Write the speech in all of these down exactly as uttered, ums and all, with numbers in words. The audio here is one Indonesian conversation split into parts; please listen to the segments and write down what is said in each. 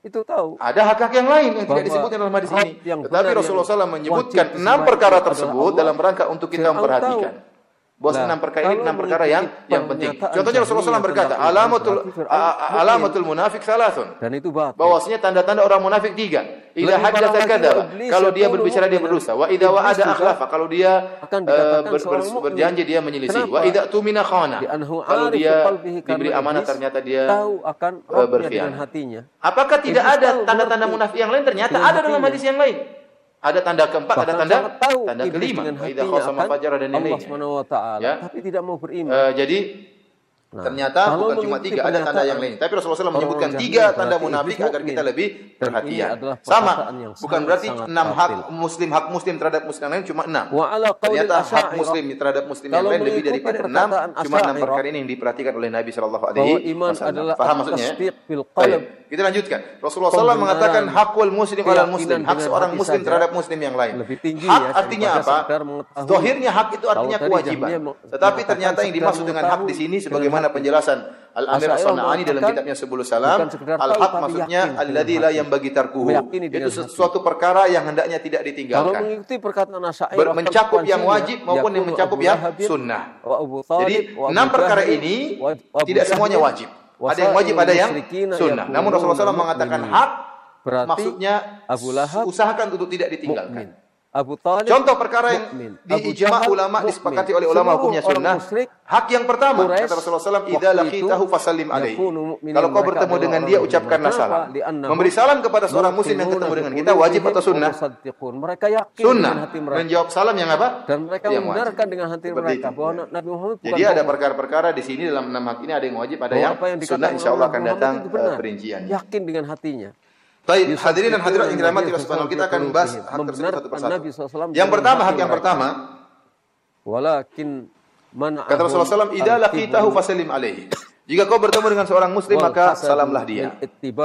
itu tahu. Ada hak-hak yang lain yang tidak disebutkan dalam hadis ini. Tetapi Rasulullah shallallahu alaihi wasallam menyebutkan enam perkara tersebut dalam rangka untuk kita memperhatikan. Bahwa enam perkara ini enam perkara yang yang penting. Contohnya Rasulullah shallallahu alaihi wasallam berkata, alamatul alamatul munafik salasun. Dan itu batil. Bahwasanya tanda-tanda orang munafik tiga. Idza haddatsa kadzaba, kalau dia berbicara dia berdusta. Wa idza wa'ada akhlafa, kalau dia uh, ber, ber, berjanji dia menyelisih. Wa idza tumina khana, kalau dia diberi amanah ternyata dia tahu akan uh, berkhianat. Apakah tidak ada tanda-tanda munafik yang lain? Ternyata ada dalam hadis yang lain. Ada tanda keempat, ada tanda tanda kelima. Idza khasama fajara dan Allah Subhanahu wa taala, ya? Tapi tidak mau beriman. Uh, jadi nah, ternyata bukan cuma tiga, ada tanda yang lain. Tapi Rasulullah shallallahu alaihi wasallam menyebutkan tiga tanda munafik agar kita lebih perhatian. Sama, bukan berarti enam hak muslim, hak muslim terhadap muslim lain cuma enam. Ternyata hak muslim terhadap muslim yang lain lebih daripada enam. Cuma enam perkara ini yang diperhatikan oleh Nabi shallallahu alaihi wasallam. Paham maksudnya? Kita lanjutkan. Rasulullah shallallahu alaihi wasallam mengatakan hakul muslim alal muslim, hak seorang muslim terhadap muslim yang lain. Hak artinya apa? Zahirnya hak itu artinya kewajiban. Tetapi ternyata yang dimaksud dengan hak di sini sebagaimana penjelasan Al-Amir As-San'ani dalam kitabnya Sebelum Salam, al-haq maksudnya alladzi la yanbaghi tarkuhu. Itu sesuatu perkara yang hendaknya tidak ditinggalkan. Kalau mengikuti perkataan Asy'ariyah, mencakup yang wajib maupun yang mencakup yang sunnah. Jadi enam perkara ini tidak semuanya wajib. Ada yang wajib, ada yang sunnah. Namun Rasulullah shallallahu alaihi wasallam mengatakan hak, maksudnya usahakan untuk tidak ditinggalkan. Abu Talib, contoh perkara yang diijma ulama, disepakati oleh ulama hukumnya sunnah. Hak yang pertama, kata Rasulullah shallallahu alaihi wasallam, idza laqitahu fasallim alaihi. Kalau kau bertemu dengan dia, ucapkanlah salam. Memberi salam kepada seorang muslim yang ketemu dengan kita wajib atau sunnah? Sunnah. Menjawab salam yang apa? Dan mereka membenarkan dengan hati mereka bahwa Nabi Muhammad bukan. Jadi ada perkara-perkara di sini dalam enam hak ini, ada yang wajib, ada yang sunnah. Insyaallah akan datang perinciannya. Yakin dengan hatinya. Baik, hadirin dan hadirat yang dirahmati Allah Subhanahu, kita akan bahas hak tersebut satu persatu. Yang pertama, hak yang pertama, walakin man kata Rasulullah shallallahu alaihi wasallam, idza laqitahu fasallim alaihi. Jika kau bertemu dengan seorang muslim maka salamlah dia.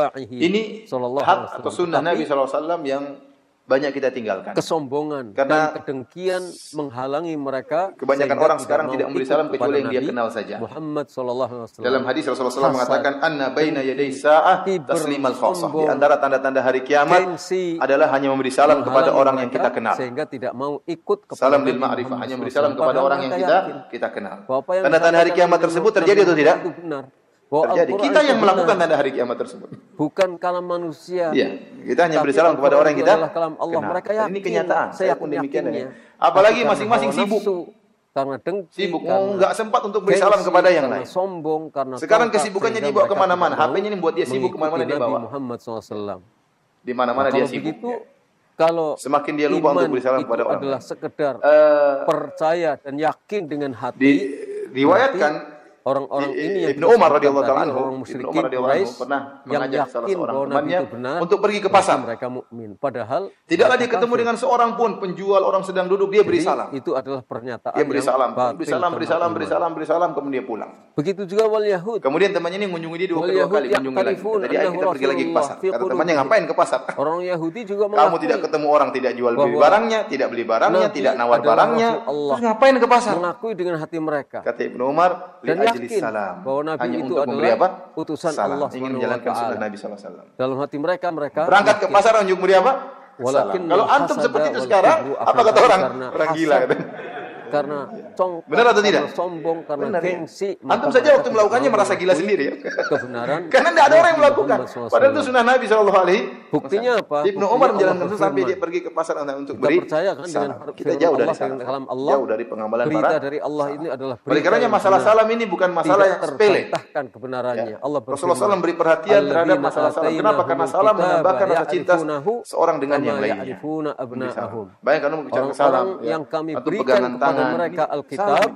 Ini hak atau sunnah Nabi shallallahu alaihi wasallam yang banyak kita tinggalkan. Kesombongan karena dan kedengkian menghalangi mereka. Kebanyakan orang sekarang tidak memberi salam kecuali yang dia kenal saja. Muhammad sallallahu alaihi wasallam. Dalam hadis Rasulullah shallallahu alaihi wasallam mengatakan, anna baina yaday sa'ah taslimal khassah. Di antara tanda-tanda hari kiamat adalah hanya memberi salam kepada orang yang kita kenal. Sehingga tidak mau ikut kepada salam lil ma'rifah, hanya memberi salam kepada orang yang kita kita kenal. Tanda-tanda hari kiamat tersebut terjadi atau tidak? Terjadi. Kita yang melakukan tanda hari kiamat tersebut. Bukan kalam manusia. Iya, kita hanya beri salam kepada orang yang kita kalam Allah. Mereka yakin. Ini kenyataan. Saya pun demikian. Ya. Apalagi masing-masing sibuk. Karena dengki. Sibuk. Oh, nggak sempat untuk beri salam kepada yang lain. Sombong. Karena sekarang kesibukannya dibawa kemana-mana. H P-nya ini membuat dia sibuk kemana-mana dia bawa. Muhammad shallallahu alaihi wasallam. Di mana-mana dia sibuk. Begitu, kalau semakin dia lupa untuk beri salam kepada orang adalah sekedar uh, percaya dan yakin dengan hati. Di, riwayatkan orang-orang ini yang Ibnu Umar radhiyallahu taala anhu, orang Ibnu Umar radhiyallahu anhu pernah mengajak salah seorang temannya untuk pergi ke pasar. Mereka mukmin. Padahal tidaklah dia ketemu dengan seorang pun penjual, orang sedang duduk, dia beri salam. Itu adalah pernyataan dia beri salam, yang beri salam, beri salam, beri salam, beri salam, kemudian dia pulang. Begitu juga wal Yahud. Kemudian temannya ini mengunjungi dia dua, dua kali, mengunjungi lagi. Tadi kita pergi lagi ke pasar. Kata temannya, ngapain ke pasar? Orang Yahudi juga kamu tidak ketemu orang, tidak jual beli barangnya, tidak beli barangnya, tidak nawar barangnya. Terus ngapain ke pasar? Mengakui dengan hati mereka. Kata Ibnu Umar, li ajlis salam. Bahwa Nabi hanya itu untuk memberi apa? Utusan salam. Allah ingin menjalankan sunnah Nabi shallallahu alaihi wasallam. Dalam hati mereka mereka berangkat ke pasar untuk memberi apa? Salam. Kalau antum seperti itu sekarang, apa kata orang? Orang gila katanya. Karena cong, benar atau tidak? Sombong, karena benar, gengsi. Ya? Antum saja waktu melakukannya merasa gila sendiri ya. Kebenaran. Karena tidak ada orang yang melakukan. Padahal itu sunnah Nabi shallallahu alaihi. Buktinya apa? Ibnu Umar menjalankan itu sampai dia pergi ke pasar untuk beri. Percaya kan dengan kita jauh dari salam. Allah, jauh dari pengamalan para. Berita dari Allah ini adalah berita. Oleh karenanya masalah salam ini bukan masalah yang sepele. Tertentahkan kebenarannya. Allah Rasulullah shallallahu alaihi wasallam beri perhatian terhadap masalah salam. Kenapa? Karena salam menambahkan rasa cinta seorang dengan yang lainnya. Bayangkan kamu bicara salam, yang kami berikan kepada mereka Alkitab.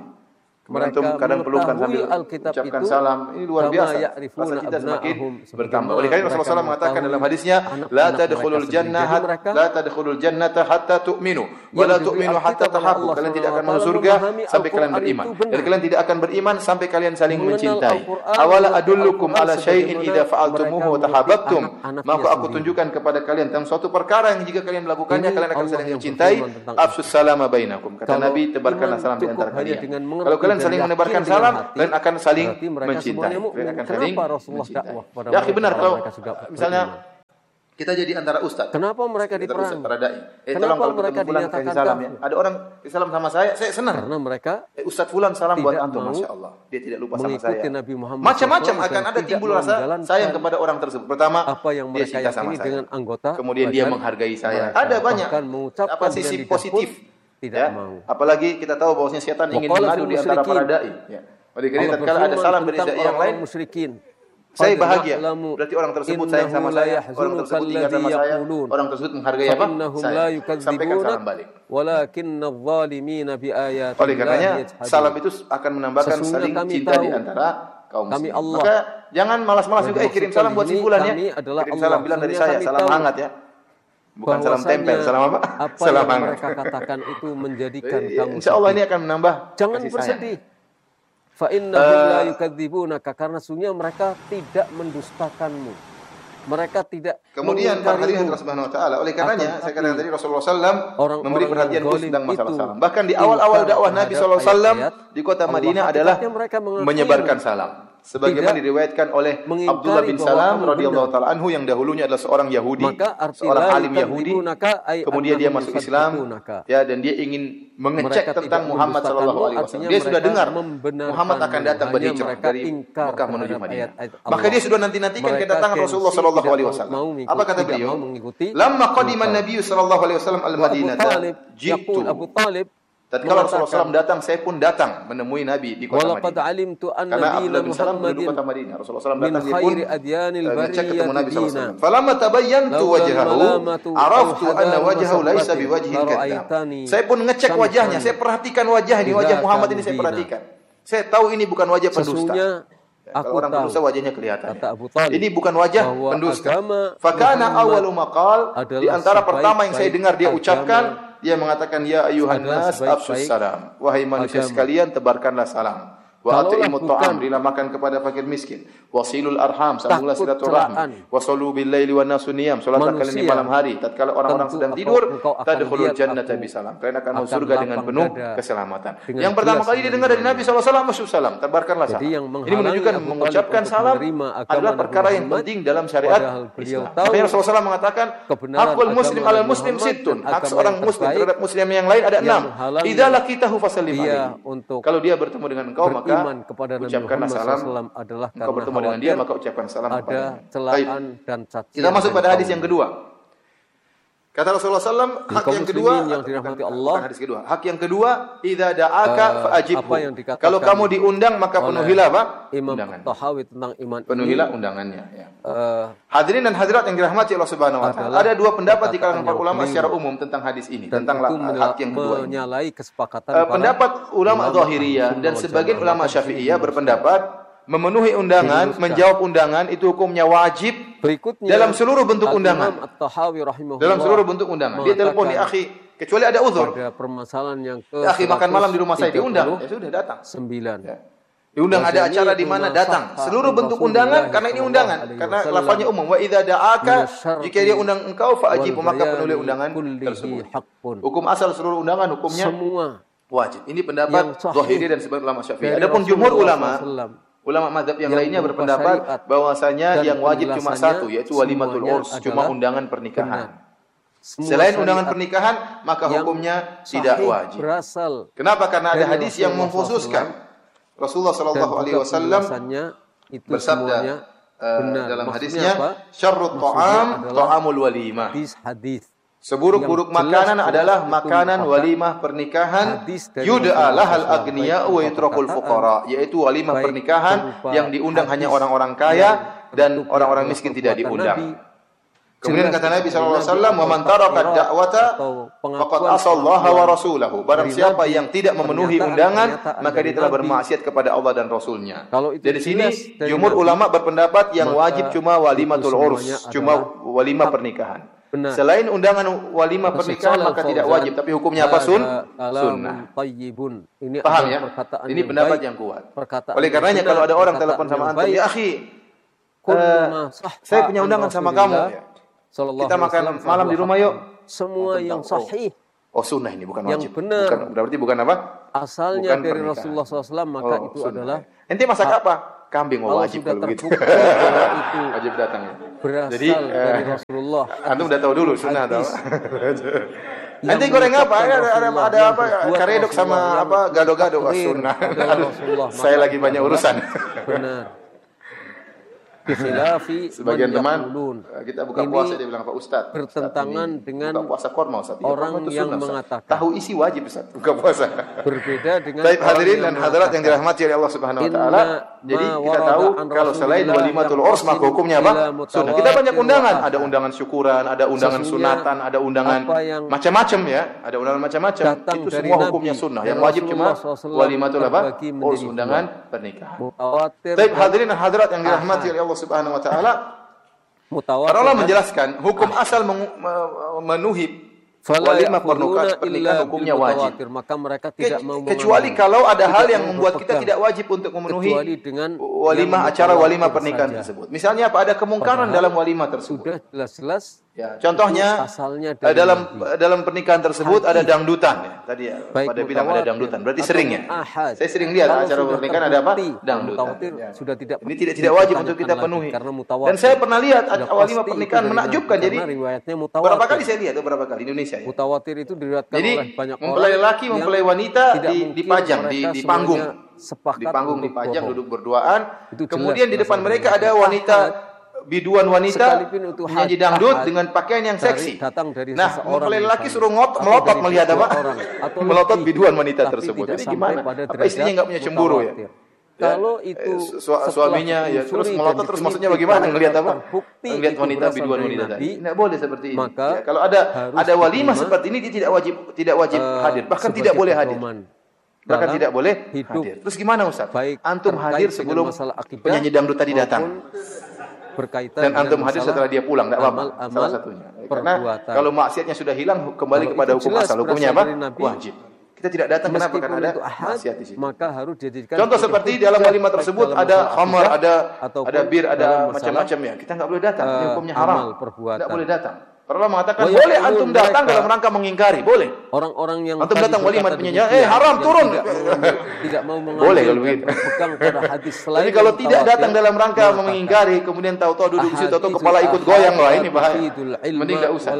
Mereka kadang pelukan sambil ucapkan salam. Ini luar biasa. Rasa cinta semakin bertambah. Oleh karena Rasulullah shallallahu alaihi wasallam mengatakan dalam hadisnya, la tadkhulul jannah la tadkhulul jannata hatta tu'minu wa la tu'minu hatta tahabbu. Kalian tidak akan masuk surga sampai kalian beriman. Dan kalian tidak akan beriman sampai kalian saling mencintai. Awala adullukum ala syai'in idza fa'altumuhu wa tahabbtum. Maka aku tunjukkan kepada kalian tentang suatu perkara yang jika kalian melakukannya kalian akan saling mencintai. Afsus salama bainakum. Kata Nabi, tebarkanlah salam di antara kalian. Kalau kalian saling menebarkan salam dan akan saling mencintai. Kalian akan saling mencintai. Ya, benar kalau misalnya Kita jadi antara ustaz. Kenapa mereka diperangi? Para dai. Eh, Kenapa tolong kalau mereka ketemu fulan dinyatakan kasih salam ya. kafir? Ada orang salam sama saya, saya senang. Karena mereka eh, Ustaz fulan salam buat tidak antum, mau Masya Allah. Dia tidak lupa sama saya. mengikuti Nabi Muhammad Macam-macam shallallahu alaihi akan ada wasallam, timbul tidak rasa menjalankan sayang kepada orang tersebut. Pertama, apa yang dia mereka cinta sama yakini saya. dengan anggota Kemudian dia badan menghargai saya. mereka. Ada banyak. Bahkan mengucapkan Apa sisi dengan lidah pun positif? tidak Ya. mau. Apalagi kita tahu bahwasanya setan ingin Waqala mengadu fil di antara para musyrikin. dai. Ya. Oleh karena Allah tatkala ada berfirman salam dari tentang dai yang lain, orang musyrikin. saya Qad bahagia. na'lamu Berarti orang tersebut sayang sama innahu la saya, orang yahzunuka tersebut ingat sama alladhi saya, yaqulun. orang tersebut menghargai apa? Fa'innahum la Saya. Sampaikan yukadzibunak salam balik. walakinna adh-dhalimina biayati Oleh karenanya yajhadun. salam itu akan menambahkan Sesungguhnya saling kami cinta tahu, di antara kaum kami muslimin. Allah. Maka jangan malas-malas juga eh kirim salam buat si fulan ya. Kami adalah Kirim Allah. salam bilang dari Sesungguhnya saya, kami salam tahu hangat ya. Bukan salam tempel, salam apa? Apa Salam yang hangat. mereka katakan itu menjadikan Jadi, kamu insya Allah sedih. ini akan menambah Jangan kasih bersedih. sayang. Fa innahum Eh, la yukadzibunaka, karena sesungguhnya mereka tidak mendustakanmu. Mereka tidak Kemudian para hadirin mengingkarimu. Allah Subhanahu wa taala. Oleh karenanya Akan saya katakan tapi, tadi Rasulullah sallallahu alaihi wasallam orang-orang memberi perhatian yang khusus zalim tentang masalah itu salam. Bahkan di awal-awal ingkar dakwah Nabi terhadap sallallahu alaihi wasallam ayat-ayat di kota Allah, Madinah adalah hakikatnya mereka mengakui menyebarkan salam. Sebagaimana Tidak diriwayatkan oleh mengingkari Abdullah bin bahwa Salam kamu radhiyallahu benar. taala anhu yang dahulunya adalah seorang Yahudi, Maka arti seorang la alim Yahudi. yukadzibunaka ay Kemudian dia annahum masuk Islam yusaddiqunaka. ya dan dia ingin mengecek Mereka tentang tidak Muhammad sallallahu alaihi mendustakanmu, wasallam. artinya Dia sudah mereka dengar membenarkanmu. Muhammad akan datang Hanya berhijrah mereka dari ingkar Mekah menuju terhadap Madinah. ayat-ayat Allah. Maka dia sudah nanti-nantikan Mereka kedatangan gengsi, Rasulullah sallallahu tidak alaihi mau- wasallam. mau mengikuti, Apa kata tidak beliau? mau mengikuti. Lamma qadima Maka. Nabi sallallahu alaihi wasallam Wa Abu al-Madinata Talib jitu. yaqul, Abu Talib Tatkala Rasulullah mengatakan, sallallahu alaihi wasallam datang, saya pun datang menemui Nabi di kota walaqad Madinah. alimtu anna Karena dina Abdullah bin Salam penduduk Muhammadin kota Madinah. Rasulullah sallallahu alaihi wasallam min datang dia pun khairi adyanil eh, ngecek ketemu Nabi bariyati sallallahu alaihi dina. wasallam. Falamma tabayyantu Laula wajhahu, al-malamatu araftu aw anna hadamu wajhahu laisa masabbatin, biwajhin kadzab. lara'aitani Saya pun ngecek samhan wajahnya, saya perhatikan wajah ini, wajah idza Muhammad ini kanu saya dina. perhatikan. Saya tahu ini bukan wajah pendusta. Sesungguhnya Ya, aku kalau orang tahu, pendusta wajahnya kelihatan. kata ya. Abu Talib, Ini bukan wajah bahwa pendusta. agama Fakana Muhammad awwalu maqal adalah di antara pertama yang saya sebaik-baik dengar dia agama. ucapkan, dia mengatakan ya ayuhan Adalah nas afsus sebaik-baik salam. Wahai manusia agama. sekalian, tebarkanlah salam. Wa Kalaulah at'imut bukan ta'am, berilah makan kepada fakir miskin. Wasilul arham, sambunglah takut silaturahmi. celaan. Wasallu bil laili wan nasu niyam, salatlah kalian di Manusia, malam hari. Tatkala orang-orang tentu sedang engkau- tidur, engkau akan tadkhulul lihat jannata aku bisalam. Kalian akan masuk akan surga dengan lapang penuh dada keselamatan. dengan Yang pertama kilas kali didengar dari Nabi sallallahu alaihi wasallam masuk salam, tebarkanlah salam. Jadi yang Ini menghalangi menunjukkan Abu Talib mengucapkan untuk salam menerima agama adalah Nabi perkara yang Muhammad, penting dalam syariat padahal beliau Islam. tahu Makanya Rasulullah sallallahu alaihi wasallam mengatakan, kebenaran hakul muslim agama alal Nabi muslim Muhammad sittun. dan Hak agama seorang yang muslim terbaik terhadap muslim yang lain ada yang enam. menghalangi Idza laqitahu fasallim dia alaihi. untuk Kalau dia bertemu dengan engkau maka beriman kepada Nabi ucapkanlah Muhammad salam. shallallahu alaihi wasallam adalah Engkau karena bertemu dengan dia khawatir maka ucapkan salam ada kepadanya. Baik. celaan dan cacian. Kita masuk dari pada hadis kaum. yang kedua. Kata Rasulullah sallallahu alaihi wasallam, hak kaum yang kedua, muslimin yang dirahmati bukan- Allah. bukan hadis kedua. Hak yang kedua, idza da'aka Eh, fa'ajibhu. apa yang dikatakan Kalau kamu diundang maka oleh penuhilah apa? Imam Undangan. Tahawi tentang iman Penuhilah ini, undangannya. Ya. eh, Hadirin dan hadirat yang dirahmati Allah Subhanahu wa taala. adalah Ada dua pendapat di kalangan perkataan para yang ulama keliru. secara umum tentang hadis ini, dan tentang itu la- menyala- hak yang kedua ini. menyalahi kesepakatan Uh, para pendapat ulama ulama Zahiriyah Ahlussunnah dan wal sebagian Jamaah. ulama Maka Syafi'iyah diluruskan. berpendapat memenuhi undangan, Diluruskan. menjawab undangan itu hukumnya wajib Berikutnya dalam seluruh bentuk Al-Imam undangan. At-Tahawi rahimahullah Dalam seluruh bentuk undangan. Dia telepon di akhi, kecuali ada uzur. pada permasalahan yang ke Ya, akhi makan malam di rumah saya diundang, ya sudah datang. sembilan. Ya. Diundang ada acara di mana datang. Seluruh bentuk undangan karena ini undangan. Karena lafaznya umum. Wa idza da'aka, jika dia undang engkau fa'ajib, maka penuhi undangan tersebut. Hukum asal seluruh undangan hukumnya Semua wajib. Ini pendapat yang sahih Zahiri dan sebagian ulama Syafi'i. dari Adapun jumhur Rasulullah ulama, shallallahu alaihi wasallam ulama mazhab yang, yang lainnya berupa berpendapat syariat bahwasanya dan yang wajib cuma penjelasannya satu, yaitu walimatul semuanya urs, cuma adalah undangan pernikahan. benar. Semua Selain undangan syariat pernikahan, maka yang hukumnya tidak sahih wajib. berasal Kenapa? Karena ada dari hadis yang Rasulullah mengkhususkan Rasulullah dan Shallallahu juga Alaihi Wasallam penjelasannya itu bersabda semuanya uh, benar. dalam Maksudnya hadisnya, apa? syarrut Maksudnya ta'am adalah ta'amul walimah. Hadis-hadis Seburuk-buruk yang makanan jelas-jelas adalah itu makanan merupakan walimah pernikahan hadis dari yud'a Rasulullah lahal shallallahu alaihi agniya wasallam, wa baik yutrakul perkataan, fuqara, yaitu walimah baik pernikahan berupa yang diundang hanya hadis orang-orang kaya dan bentuknya orang-orang adalah miskin tidak perbuatan diundang. Nabi. Kemudian Jelas kata Nabi itu sallallahu alaihi Nabi wasallam, "Wa man atau taraka takdirat da'wata atau faqad pengakuan asallaha wa pengakuan rasulahu." Barang dari siapa Nabi, yang tidak memenuhi pernyataan- undangan, pernyataan maka dari dia telah Nabi. bermaksiat kepada Allah dan Rasulnya. Kalau itu Dari sini jelas dari jumhur Nabi, ulama berpendapat yang maka wajib cuma walimatul itu urs, semuanya cuma adalah walimah hak. pernikahan. Benar. Selain undangan walimah Kata Syekh pernikahan Shalal maka tidak Fauzan, wajib, tapi hukumnya apa? Sun? "Hada kalamun Sunnah. tayyibun." Ini Paham adalah ya? perkataan Ini yang pendapat baik, yang kuat. perkataan Oleh yang karenanya benar, kalau ada orang perkataan telepon sama yang antum, baik. ya akhi, Kullu eh, ma sahha saya punya an undangan sama Rasulillah kamu. Ya. sallallahu Kita alaihi makan wasallam malam di rumah yuk. Semua Antum yang tahu, sahih Oh sunnah ini bukan yang wajib. benar. Bukan, berarti bukan apa? asalnya Bukan dari pernikahan. Rasulullah shallallahu alaihi wasallam maka Oh, itu sunnah. adalah Ente masak apa? Kambing, oh kalau wajib sudah kalau begitu. terbukti bahwa itu Wajib datang ya. berasal Jadi, eh, dari Rasulullah Rasulullah. Antum udah tahu dulu sunnah tahu. Nanti goreng apa? Ada ada, ada apa? Karedok sama apa? Gado-gado sunnah. Saya lagi banyak urusan. Benar. Bikhilafi sebagian teman yaqulun. Kita buka puasa dia bilang Pak Ustaz bertentangan Ustaz dengan buka puasa korma Ustaz. Ya, orang korma yang sunnah, mengatakan tahu isi wajib Ustaz buka puasa. Berbeda dengan Baik hadirin dan hadirat yang dirahmati oleh Allah Subhanahu wa taala. Jadi kita tahu kalau selain walimatul urs maka hukumnya apa? Sunnah. Kita banyak undangan, ada undangan syukuran, ada undangan sunatan, ada undangan macam-macam ya, ada undangan macam-macam. Itu semua hukumnya sunnah. Yang wajib cuma walimatul apa? Urs, undangan pernikahan. Baik hadirin dan hadirat yang dirahmati oleh Allah Subhanahu wa taala. Para ulama menjelaskan hukum asal memenuhi walimah pernikahan hukumnya wajib. Maka mereka tidak mau kecuali kalau ada hal yang membuat kita tidak wajib untuk memenuhi walimah acara walimah pernikahan tersebut. Misalnya apa? Ada kemungkaran dalam walimah tersebut. Sudah jelas-jelas. Ya, contohnya dalam dalam pernikahan tersebut ada dangdutan ya. Tadi ya, pada bilang ada dangdutan. Berarti sering ya. Saya sering lihat acara pernikahan ada apa? Dangdutan. Ya. Sudah tidak ini tidak tidak wajib untuk kita penuhi. Dan saya pernah lihat walimah pernikahan menakjubkan. Jadi berapa kali saya lihat beberapa kali di Indonesia ya. Mutawatir itu diriwayatkan oleh banyak orang. Mempelai laki, mempelai wanita di dipajang di di panggung. Di panggung dipajang duduk berduaan. Kemudian di depan mereka ada wanita biduan wanita menyanyi dangdut dengan pakaian yang seksi. Nah, mempelai laki suruh ngot, melotot melihat apa? Melotot biduan wanita tersebut. Jadi gimana? Apa istrinya nggak punya cemburu ya? Kalau itu Su suaminya ya terus melotot terus maksudnya bagaimana ngelihat apa? Ngelihat wanita biduan wanita tadi. Tidak boleh seperti ini. Maka ya, kalau ada ada walimah seperti ini dia tidak wajib tidak wajib uh, hadir, bahkan tidak boleh hadir. Bahkan tidak boleh hadir. Terus gimana Ustaz? Antum hadir sebelum penyanyi dangdut tadi datang. Berkaitan dan antum hadir setelah dia pulang, tidak apa-apa. Salah satunya. Karena kalau maksiatnya sudah hilang, kembali kepada hukum asal. Hukumnya apa? Wajib. Kita tidak datang kenapa? Karena ada maksiat di situ. Maka harus dijadikan. Contoh seperti dalam walimah tersebut ada khamar, ada ada bir, ada macam-macam ya. Kita nggak boleh datang. Ini hukumnya haram. Tidak boleh datang. Para ulama mengatakan boleh antum datang dalam rangka mengingkari, boleh. Orang-orang yang antum datang walimah penyanyi, eh haram turun. Tidak mau mengambil. Boleh kalau begitu. Jadi kalau tidak datang dalam rangka mengingkari, kemudian tahu-tahu duduk di situ, tahu kepala ikut goyang, wah ini bahaya. Mending tidak usah.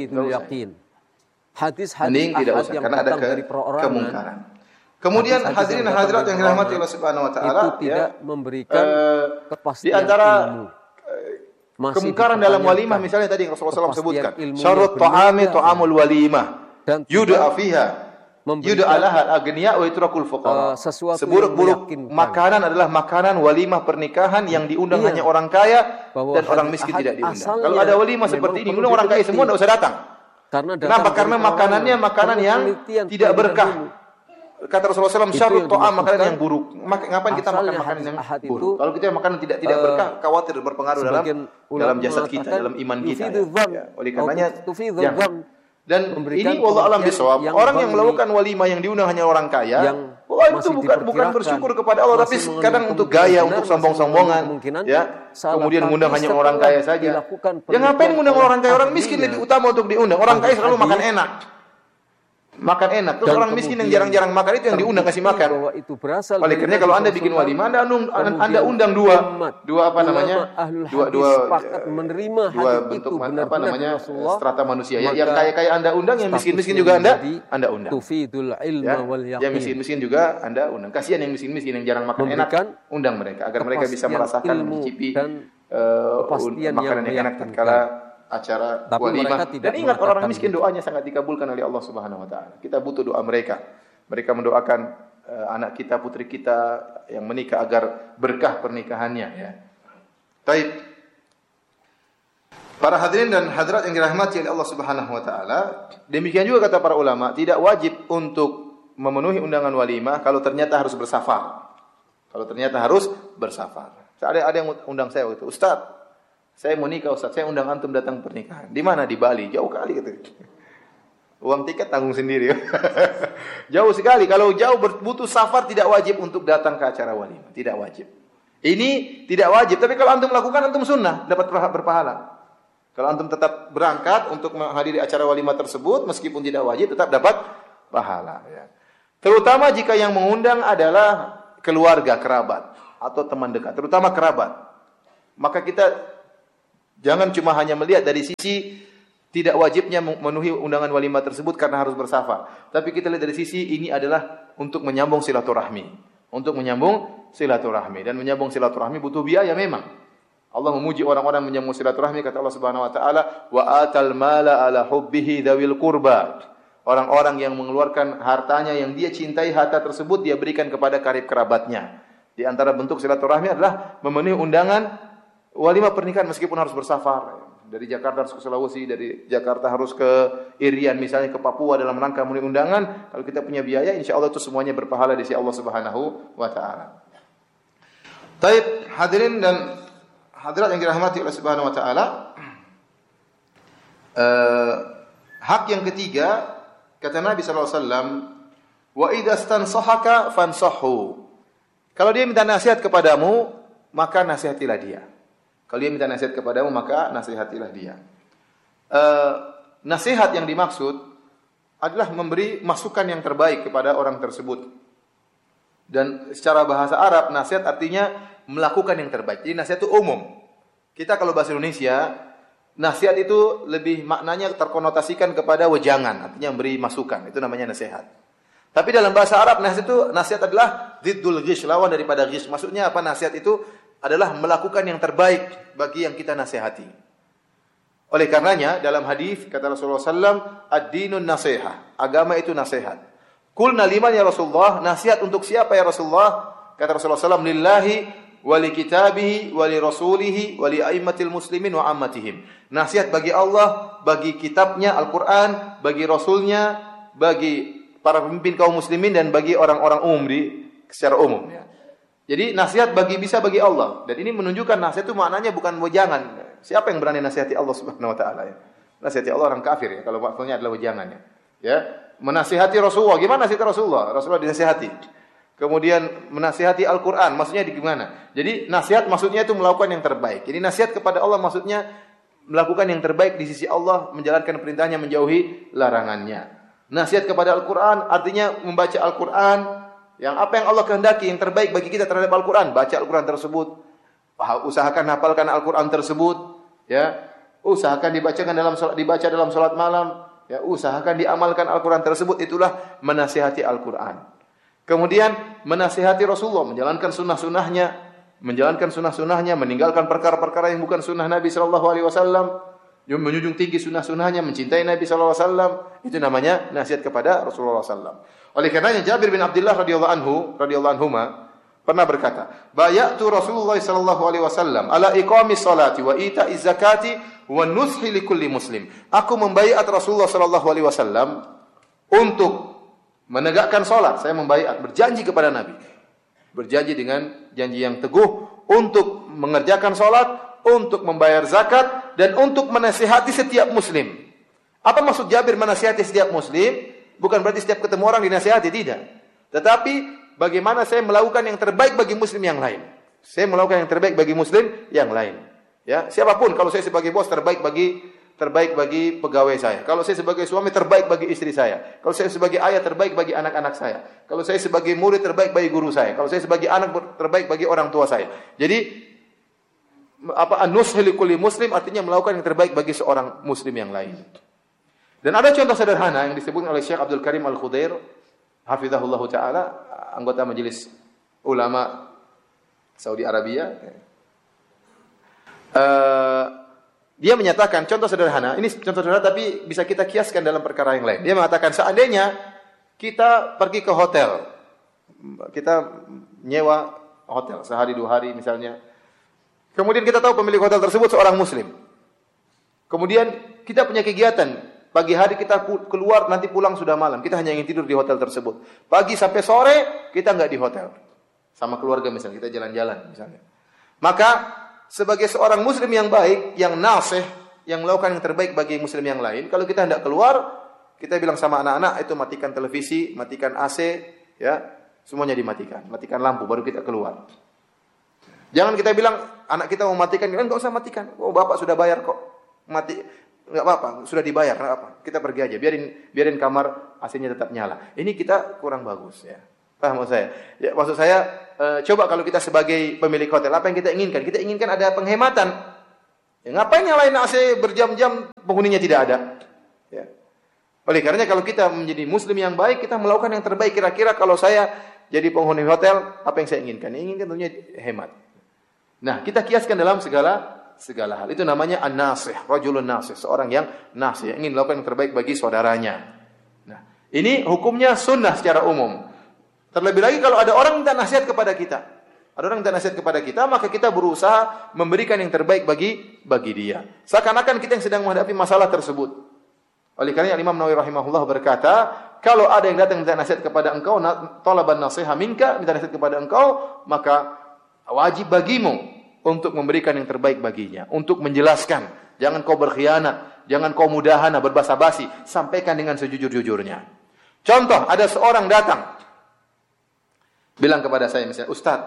Hadis-hadis mending tidak usah karena ada kemungkaran. Kemudian hadirin dan hadirat yang dirahmati Allah Subhanahu wa taala, itu tidak memberikan kepastian di antara ilmu. Kemungkaran dalam walimah misalnya tadi yang Rasulullah shallallahu alaihi wasallam sebutkan syarut ta'ami ta'amul walimah yud'a fiha yud'a alaha al-aghniya wa yutrakul fuqara. Seburuk-buruk makanan adalah makanan walimah pernikahan yang diundang hanya orang kaya dan orang miskin tidak diundang. Kalau ada walimah seperti ini diundang orang kaya semua tidak usah datang. Kenapa? Karena makanannya makanan yang tidak berkah. Kata Rasulullah shallallahu alaihi wasallam, syarut ta'am makanan yang buruk. Ngapain kita makan makanan yang buruk? Kalau kita makan tidak tidak berkah, khawatir berpengaruh dalam dalam jasad kita, dalam iman kita. Ya. Oleh karenanya jangan. Dan ini wallahu alam bisawab, orang yang melakukan walimah yang diundang hanya orang kaya, wah itu bukan bukan bersyukur kepada Allah, tapi kadang untuk gaya, untuk sombong-sombongan, ya. Kemudian mengundang hanya orang kaya saja. Ya ngapain mengundang orang kaya? Orang miskin lebih utama untuk diundang. Orang kaya selalu makan enak. Makan enak. Terus orang miskin yang jarang-jarang makan itu yang diundang kasih makan. Oleh karena kalau Anda bikin walimah, Anda undang, Anda undang dua, dua apa namanya, dua dua menerima dua bentuk apa namanya strata manusia. Ya, yang kaya-kaya Anda undang, yang miskin-miskin juga Anda Anda undang. Ya, yang miskin-miskin juga Anda undang. Kasihan yang miskin-miskin yang jarang makan enak, undang mereka agar mereka bisa merasakan mencicipi makanan yang enak tatkala acara walimah. Dan ingat orang miskin doanya sangat dikabulkan oleh Allah Subhanahu wa taala. Kita butuh doa mereka. Mereka mendoakan uh, anak kita, putri kita yang menikah agar berkah pernikahannya ya. Baik. Para hadirin dan hadirat yang dirahmati oleh Allah Subhanahu wa taala, demikian juga kata para ulama, tidak wajib untuk memenuhi undangan walimah kalau ternyata harus bersafar. Kalau ternyata harus bersafar. Ada ada yang undang saya waktu itu, Ustaz, saya mau nikah Ustaz, saya undang antum datang pernikahan. Di mana? Di Bali. Jauh kali gitu. Uang tiket tanggung sendiri. Jauh sekali. Kalau jauh butuh safar tidak wajib untuk datang ke acara walimah. Tidak wajib. Ini tidak wajib. Tapi kalau antum lakukan antum sunnah, dapat berpahala. Kalau antum tetap berangkat untuk menghadiri acara walimah tersebut, meskipun tidak wajib, tetap dapat pahala. Ya. Terutama jika yang mengundang adalah keluarga, kerabat, atau teman dekat. Terutama kerabat. Maka kita Jangan cuma hanya melihat dari sisi tidak wajibnya memenuhi undangan walimah tersebut karena harus bersafar. Tapi kita lihat dari sisi ini adalah untuk menyambung silaturahmi. Untuk menyambung silaturahmi. Dan menyambung silaturahmi butuh biaya memang. Allah memuji orang-orang menyambung silaturahmi, kata Allah Subhanahu wa taala, wa atal mala ala hubbihi dzawil qurba. Orang-orang yang mengeluarkan hartanya yang dia cintai, harta tersebut dia berikan kepada karib kerabatnya. Di antara bentuk silaturahmi adalah memenuhi undangan walimah pernikahan meskipun harus bersafar. Dari Jakarta harus ke Sulawesi, dari Jakarta harus ke Irian misalnya, ke Papua dalam rangka memenuhi undangan. Kalau kita punya biaya, insya Allah itu semuanya berpahala di sisi Allah Subhanahu wa taala. Taib, hadirin dan hadirat yang dirahmati oleh Subhanahu wa taala. Uh, hak yang ketiga, kata Nabi sallallahu alaihi wasallam, wa idza stansahaka fansahhu. Kalau dia minta nasihat kepadamu, maka nasihatilah dia. Kalau dia minta nasihat kepadamu, maka nasihatilah dia. Uh, nasihat yang dimaksud adalah memberi masukan yang terbaik kepada orang tersebut. Dan secara bahasa Arab, nasihat artinya melakukan yang terbaik. Jadi nasihat itu umum. Kita kalau bahasa Indonesia, nasihat itu lebih maknanya terkonotasikan kepada wejangan, artinya memberi masukan. Itu namanya nasihat. Tapi dalam bahasa Arab, nasihat itu nasihat adalah ziddul ghish, lawan daripada ghish. Maksudnya apa? Nasihat itu adalah melakukan yang terbaik bagi yang kita nasihati. Oleh karenanya dalam hadis kata Rasulullah sallallahu alaihi wasallam, ad-dinun nasihah, agama itu nasihat. Qulna liman ya Rasulullah, nasihat untuk siapa ya Rasulullah? Kata Rasulullah sallallahu alaihi wasallam, lillahi wa li kitabihi wa li rasulihi wa li aimmatil muslimin wa ammatihim. Nasihat bagi Allah, bagi kitabnya Al-Qur'an, bagi rasulnya, bagi para pemimpin kaum muslimin dan bagi orang-orang umum di secara umum ya. Jadi nasihat bagi bisa bagi Allah, dan ini menunjukkan nasihat itu maknanya bukan wejangan. Siapa yang berani nasihati Allah Subhanahu wa taala ya? Nasihati Allah orang kafir ya, kalau maksudnya adalah wejangan ya. Ya, menasihati Rasulullah, gimana nasihati Rasulullah? Rasulullah dinasihati. Kemudian menasihati Al-Qur'an, maksudnya di gimana? Jadi nasihat maksudnya itu melakukan yang terbaik. Jadi nasihat kepada Allah maksudnya melakukan yang terbaik di sisi Allah, menjalankan perintahnya, menjauhi larangannya. Nasihat kepada Al-Qur'an artinya membaca Al-Qur'an, yang apa yang Allah kehendaki yang terbaik bagi kita terhadap Al-Qur'an, baca Al-Qur'an tersebut, usahakan hafalkan Al-Qur'an tersebut, ya. Usahakan dibacakan dalam salat, dibaca dalam salat malam, ya, usahakan diamalkan Al-Qur'an tersebut, itulah menasihati Al-Qur'an. Kemudian menasihati Rasulullah, menjalankan sunnah-sunnahnya, menjalankan sunnah-sunnahnya, meninggalkan perkara-perkara yang bukan sunnah Nabi sallallahu alaihi wasallam, menjunjung tinggi sunnah-sunnahnya, mencintai Nabi sallallahu alaihi wasallam, itu namanya nasihat kepada Rasulullah sallallahu alaihi wasallam. Oleh karenanya Jabir bin Abdullah radhiyallahu anhu radhiyallahu anhuma pernah berkata, "Bayatu Rasulullah sallallahu alaihi wasallam ala iqamis salati wa ita'iz zakati wa nushi likulli muslim." Aku membaiat Rasulullah sallallahu alaihi wasallam untuk menegakkan salat. Saya membaiat, berjanji kepada Nabi. Berjanji dengan janji yang teguh untuk mengerjakan salat, untuk membayar zakat dan untuk menasihati setiap muslim. Apa maksud Jabir menasihati setiap muslim? Bukan berarti setiap ketemu orang dinasihati, tidak. Tetapi bagaimana saya melakukan yang terbaik bagi muslim yang lain. Saya melakukan yang terbaik bagi muslim yang lain. Ya, siapapun, kalau saya sebagai bos terbaik bagi terbaik bagi pegawai saya. Kalau saya sebagai suami terbaik bagi istri saya. Kalau saya sebagai ayah terbaik bagi anak-anak saya. Kalau saya sebagai murid terbaik bagi guru saya. Kalau saya sebagai anak terbaik bagi orang tua saya. Jadi apa an-nushi likulli muslim artinya melakukan yang terbaik bagi seorang muslim yang lain. Dan ada contoh sederhana yang disebutkan oleh Syekh Abdul Karim Al-Khudair hafizahullah taala, anggota majelis ulama Saudi Arabia. Uh, dia menyatakan contoh sederhana, ini contoh sederhana tapi bisa kita kiaskan dalam perkara yang lain. Dia mengatakan seandainya kita pergi ke hotel, kita nyewa hotel sehari dua hari misalnya. Kemudian kita tahu pemilik hotel tersebut seorang muslim. Kemudian kita punya kegiatan, pagi hari kita keluar, nanti pulang sudah malam. Kita hanya ingin tidur di hotel tersebut. Pagi sampai sore kita enggak di hotel. Sama keluarga misalnya, kita jalan-jalan misalnya. Maka sebagai seorang muslim yang baik, yang nasih, yang melakukan yang terbaik bagi muslim yang lain, kalau kita hendak keluar, kita bilang sama anak-anak itu matikan televisi, matikan A C, ya, semuanya dimatikan, matikan lampu baru kita keluar. Jangan kita bilang anak kita mau matikan, enggak usah matikan. Oh, bapak sudah bayar kok. Mati enggak apa-apa, sudah dibayar, enggak apa. Kita pergi aja, biarin biarin kamar A C-nya tetap nyala. Ini kita kurang bagus ya. Paham maksud saya? Ya, maksud saya e, coba kalau kita sebagai pemilik hotel, apa yang kita inginkan? Kita inginkan ada penghematan. Ya, ngapain nyalain A C berjam-jam penghuninya tidak ada? Ya. Oleh karenanya kalau kita menjadi muslim yang baik, kita melakukan yang terbaik. Kira-kira kalau saya jadi penghuni hotel, apa yang saya inginkan? Yang inginkan tentunya hemat. Nah, kita kiaskan dalam segala segala hal. Itu namanya an-nasih, rajulun nasih, seorang yang nasih, yang ingin melakukan yang terbaik bagi saudaranya. Nah, ini hukumnya sunnah secara umum. Terlebih lagi kalau ada orang minta nasihat kepada kita. Ada orang minta nasihat kepada kita, maka kita berusaha memberikan yang terbaik bagi bagi dia. Seakan-akan kita yang sedang menghadapi masalah tersebut. Oleh karena Imam Nawawi rahimahullah berkata, kalau ada yang datang minta nasihat kepada engkau, talaban nasiha minka, minta nasihat kepada engkau, maka wajib bagimu untuk memberikan yang terbaik baginya, untuk menjelaskan. Jangan kau berkhianat, jangan kau mudahana, berbasa-basi, sampaikan dengan sejujur-jujurnya. Contoh, ada seorang datang bilang kepada saya misalnya, Ustaz,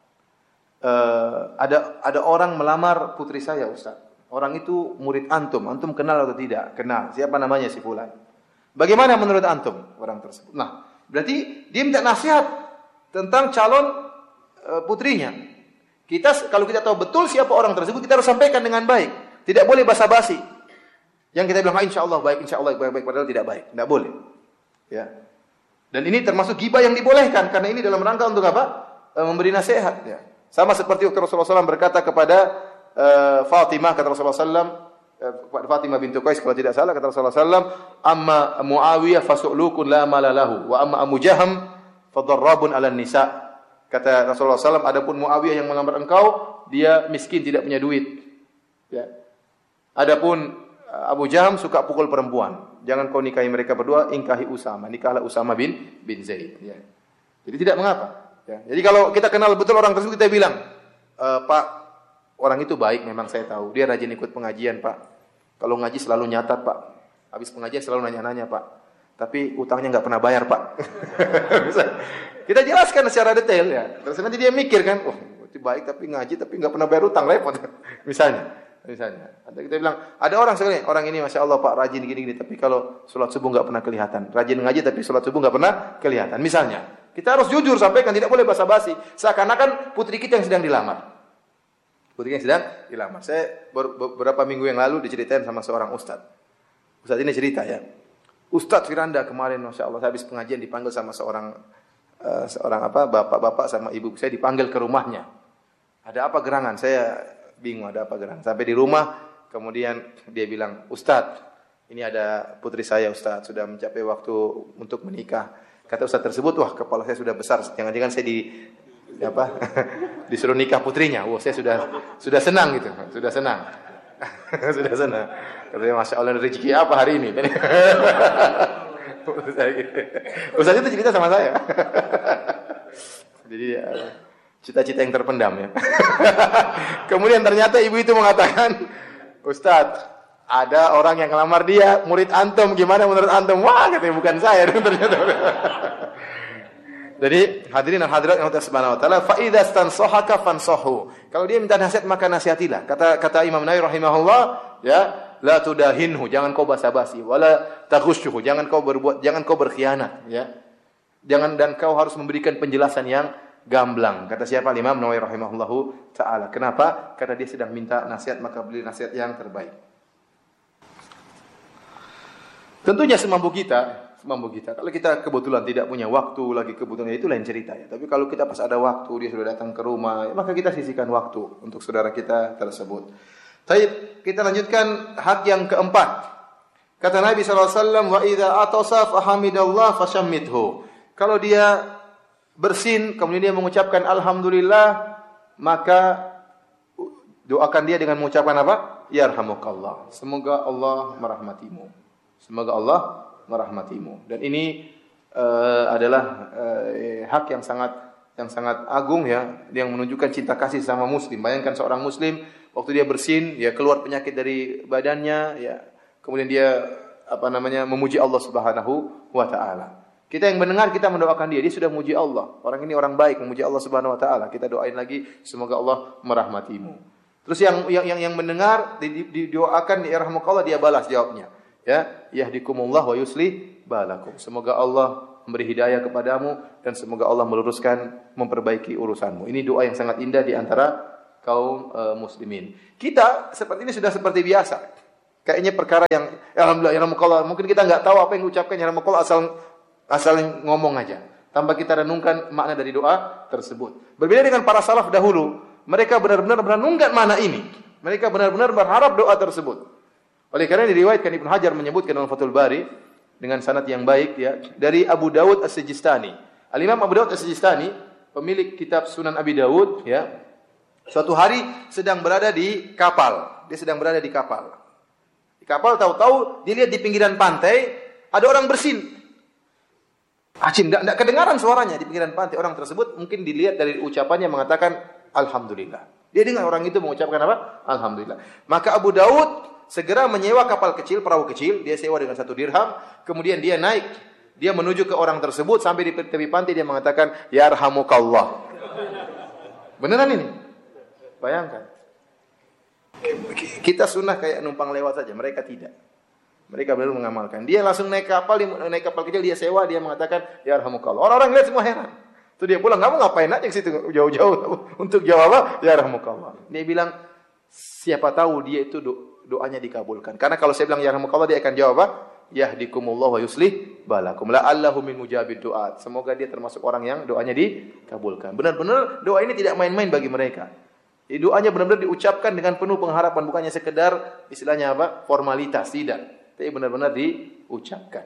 uh, ada ada orang melamar putri saya, Ustaz. Orang itu murid antum, antum kenal atau tidak? Kenal. Siapa namanya si fulan? Bagaimana menurut antum orang tersebut? Nah, berarti dia minta nasihat tentang calon uh, putrinya. Kita kalau kita tahu betul siapa orang tersebut, kita harus sampaikan dengan baik. Tidak boleh basa-basi. Yang kita bilang, ah, insya Allah baik, insya Allah baik, baik, padahal tidak baik. Tidak boleh. Ya. Dan ini termasuk ghibah yang dibolehkan, karena ini dalam rangka untuk apa? E, memberi nasihat. Ya. Sama seperti waktu Rasulullah shallallahu alaihi wasallam berkata kepada uh, Fatimah, kata Rasulullah shallallahu alaihi wasallam, uh, Fatimah bintu Qais kalau tidak salah, kata Rasulullah shallallahu alaihi wasallam, amma Muawiyah fasu'lukun la malalahu, wa amma Abu Jaham fadarrabun ala nisa. Kata Rasulullah shallallahu alaihi wasallam, adapun Muawiyah yang melamar engkau, dia miskin, tidak punya duit. Ya. Adapun Abu Jaham suka pukul perempuan. Jangan kau nikahi mereka berdua, ingkahi Usama. Nikahlah Usama bin bin Zaid. Ya. Jadi tidak mengapa. Ya. Jadi kalau kita kenal betul orang tersebut, kita bilang, e, Pak, orang itu baik, memang saya tahu. Dia rajin ikut pengajian, Pak. Kalau ngaji selalu nyatat, Pak. Habis pengajian selalu nanya-nanya, Pak. Tapi utangnya nggak pernah bayar, Pak. Kita jelaskan secara detail ya. Terus nanti dia mikir kan, oh, itu baik tapi ngaji tapi nggak pernah bayar utang, repot. Misalnya. Misalnya, ada kita bilang, ada orang sekali, orang ini masya Allah Pak rajin gini-gini, tapi kalau sholat subuh nggak pernah kelihatan. Rajin ngaji tapi sholat subuh nggak pernah kelihatan. Misalnya, kita harus jujur sampaikan, tidak boleh basa-basi. Seakan-akan putri kita yang sedang dilamar. Putri yang sedang dilamar. Saya beberapa minggu yang lalu diceritain sama seorang ustadz. Ustadz ini cerita ya, Ustadz Firanda kemarin masya Allah habis pengajian dipanggil sama seorang uh, seorang apa bapak-bapak sama ibu saya dipanggil ke rumahnya. Ada apa gerangan? Saya bingung ada apa gerangan. Sampai di rumah, kemudian dia bilang, Ustadz, ini ada putri saya Ustadz, sudah mencapai waktu untuk menikah. Kata Ustadz tersebut, wah kepala saya sudah besar, jangan-jangan saya di apa disuruh nikah putrinya. Wah saya sudah sudah senang gitu, sudah senang, sudah senang. Katanya masya Allah rezeki apa hari ini? Ustadz itu cerita sama saya. Jadi cita-cita yang terpendam ya. Kemudian ternyata ibu itu mengatakan, Ustadz, ada orang yang ngelamar dia, murid antum, gimana menurut antum? Wah, katanya bukan saya. Ternyata. Jadi hadirin dan hadirat yang Allah Subhanahu wa taala, fa idza stansahaka fansahu. Kalau dia minta nasihat maka nasihatilah. Kata kata Imam Nawawi rahimahullah, ya, la tudahinhu, jangan kau basa-basi, wala taghushuhu, jangan kau berbuat, jangan kau berkhianat, ya. Jangan, dan kau harus memberikan penjelasan yang gamblang. Kata siapa? Imam Nawawi rahimahullahu taala. Kenapa? Karena dia sedang minta nasihat, maka beri nasihat yang terbaik. Tentunya semampu kita, semampu kita. Kalau kita kebetulan tidak punya waktu lagi kebutuhannya, itu lain cerita ya. Tapi kalau kita pas ada waktu, dia sudah datang ke rumah, ya, maka kita sisihkan waktu untuk saudara kita tersebut. Baik, kita lanjutkan hak yang keempat. Kata Nabi sallallahu alaihi wasallam, wa idza atasa fahamidallah fashammithu. Kalau dia bersin, kemudian dia mengucapkan alhamdulillah, maka doakan dia dengan mengucapkan apa? Yarhamukallah. Semoga Allah merahmatimu. Semoga Allah merahmatimu. Dan ini uh, adalah uh, hak yang sangat yang sangat agung ya, yang menunjukkan cinta kasih sama muslim. Bayangkan seorang muslim waktu dia bersin, ya keluar penyakit dari badannya, ya kemudian dia apa namanya memuji Allah Subhanahu wa taala. Kita yang mendengar, kita mendoakan dia, dia sudah memuji Allah. Orang ini orang baik, memuji Allah Subhanahu wa taala. Kita doain lagi, semoga Allah merahmatimu. Terus yang yang yang, yang mendengar didoakan, yarhamukallah, dia balas jawabnya. Ya, yahdikumullah wa yuslih balakum. Semoga Allah memberi hidayah kepadamu dan semoga Allah meluruskan, memperbaiki urusanmu. Ini doa yang sangat indah di antara kaum uh, muslimin. Kita seperti ini sudah seperti biasa. Kayaknya perkara yang alhamdulillah ya rahmukallah, mungkin kita enggak tahu apa yang diucapkan ya rahmukallah, asal asal ngomong aja tanpa kita renungkan makna dari doa tersebut. Berbeda dengan para salaf dahulu, mereka benar-benar merenungkan makna ini. Mereka benar-benar berharap doa tersebut. Oleh karena diriwayatkan Ibnu Hajar menyebutkan dalam Fathul Bari dengan sanad yang baik ya dari Abu Dawud As-Sijistani. Al-Imam Abu Dawud As-Sijistani, pemilik kitab Sunan Abi Dawud ya. Suatu hari sedang berada di kapal. Dia sedang berada di kapal. Di kapal tahu-tahu dilihat di pinggiran pantai ada orang bersin. Acim, enggak kedengaran suaranya di pinggiran pantai. Orang tersebut mungkin dilihat dari ucapannya mengatakan alhamdulillah. Dia dengar orang itu mengucapkan apa? Alhamdulillah. Maka Abu Dawud segera menyewa kapal kecil, perahu kecil, dia sewa dengan satu dirham, kemudian dia naik, dia menuju ke orang tersebut, sampai di tepi pantai dia mengatakan, yarhamukallah. Beneran ini? Bayangkan. Kita sunnah kayak numpang lewat saja, mereka tidak. Mereka benar mengamalkan. Dia langsung naik kapal, naik kapal kecil, dia sewa, dia mengatakan, yarhamukallah. Orang-orang lihat semua heran. Itu dia pulang, kamu ngapain aja ke situ jauh-jauh untuk jawab apa? Yarhamukallah. Dia bilang, siapa tahu dia itu do doanya dikabulkan. Karena kalau saya bilang yarhamukallah, dia akan jawab apa? Yahdikumullah wa yuslih balakum. La'allahu min mujabid du'at. Semoga dia termasuk orang yang doanya dikabulkan. Benar-benar doa ini tidak main-main bagi mereka. Jadi doanya benar-benar diucapkan dengan penuh pengharapan, bukannya sekedar istilahnya apa? Formalitas, tidak. Tapi benar-benar diucapkan.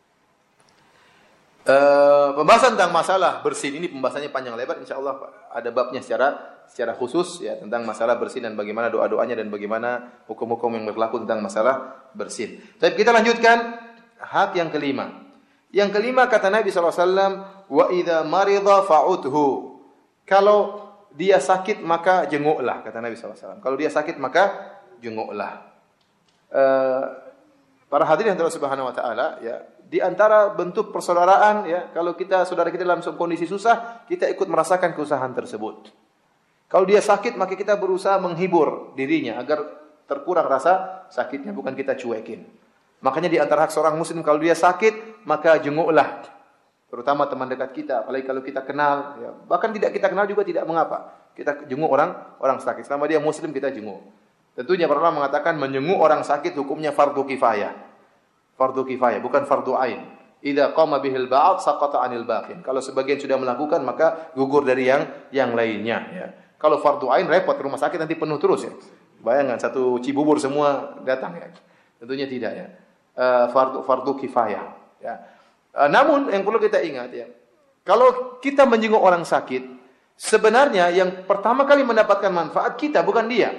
Uh, pembahasan tentang masalah bersin ini pembahasannya panjang lebar, insyaallah ada babnya secara secara khusus ya tentang masalah bersin dan bagaimana doa-doanya dan bagaimana hukum-hukum yang berlaku tentang masalah bersin. Tapi kita lanjutkan hak yang kelima. Yang kelima kata Nabi sallallahu alaihi wasallam, wa idza marida fa'udhu. Kalau dia sakit maka jenguklah, kata Nabi sallallahu alaihi wasallam. Kalau dia sakit maka jenguklah. Uh, para hadirin yang Subhanahu wa taala ya, di antara bentuk persaudaraan ya, kalau kita saudara kita dalam kondisi susah, kita ikut merasakan kesusahan tersebut. Kalau dia sakit, maka kita berusaha menghibur dirinya agar terkurang rasa sakitnya, bukan kita cuekin. Makanya di antara hak seorang muslim, kalau dia sakit, maka jenguklah. Terutama teman dekat kita, apalagi kalau kita kenal, ya. Bahkan tidak kita kenal juga tidak mengapa. Kita jenguk orang orang sakit. Selama dia muslim, kita jenguk. Tentunya para ulama mengatakan menjenguk orang sakit hukumnya fardu kifayah. Fardu kifayah, bukan fardu ain. Idza qama bihil ba'd saqata 'anil baqin. Kalau sebagian sudah melakukan, maka gugur dari yang yang lainnya ya. Kalau fardu ain repot, rumah sakit nanti penuh terus ya. Bayangkan satu Cibubur semua datang ya. Tentunya tidak ya. Uh, fardu fardu kifayah ya. Uh, namun yang perlu kita ingat ya. Kalau kita menjenguk orang sakit, sebenarnya yang pertama kali mendapatkan manfaat kita, bukan dia.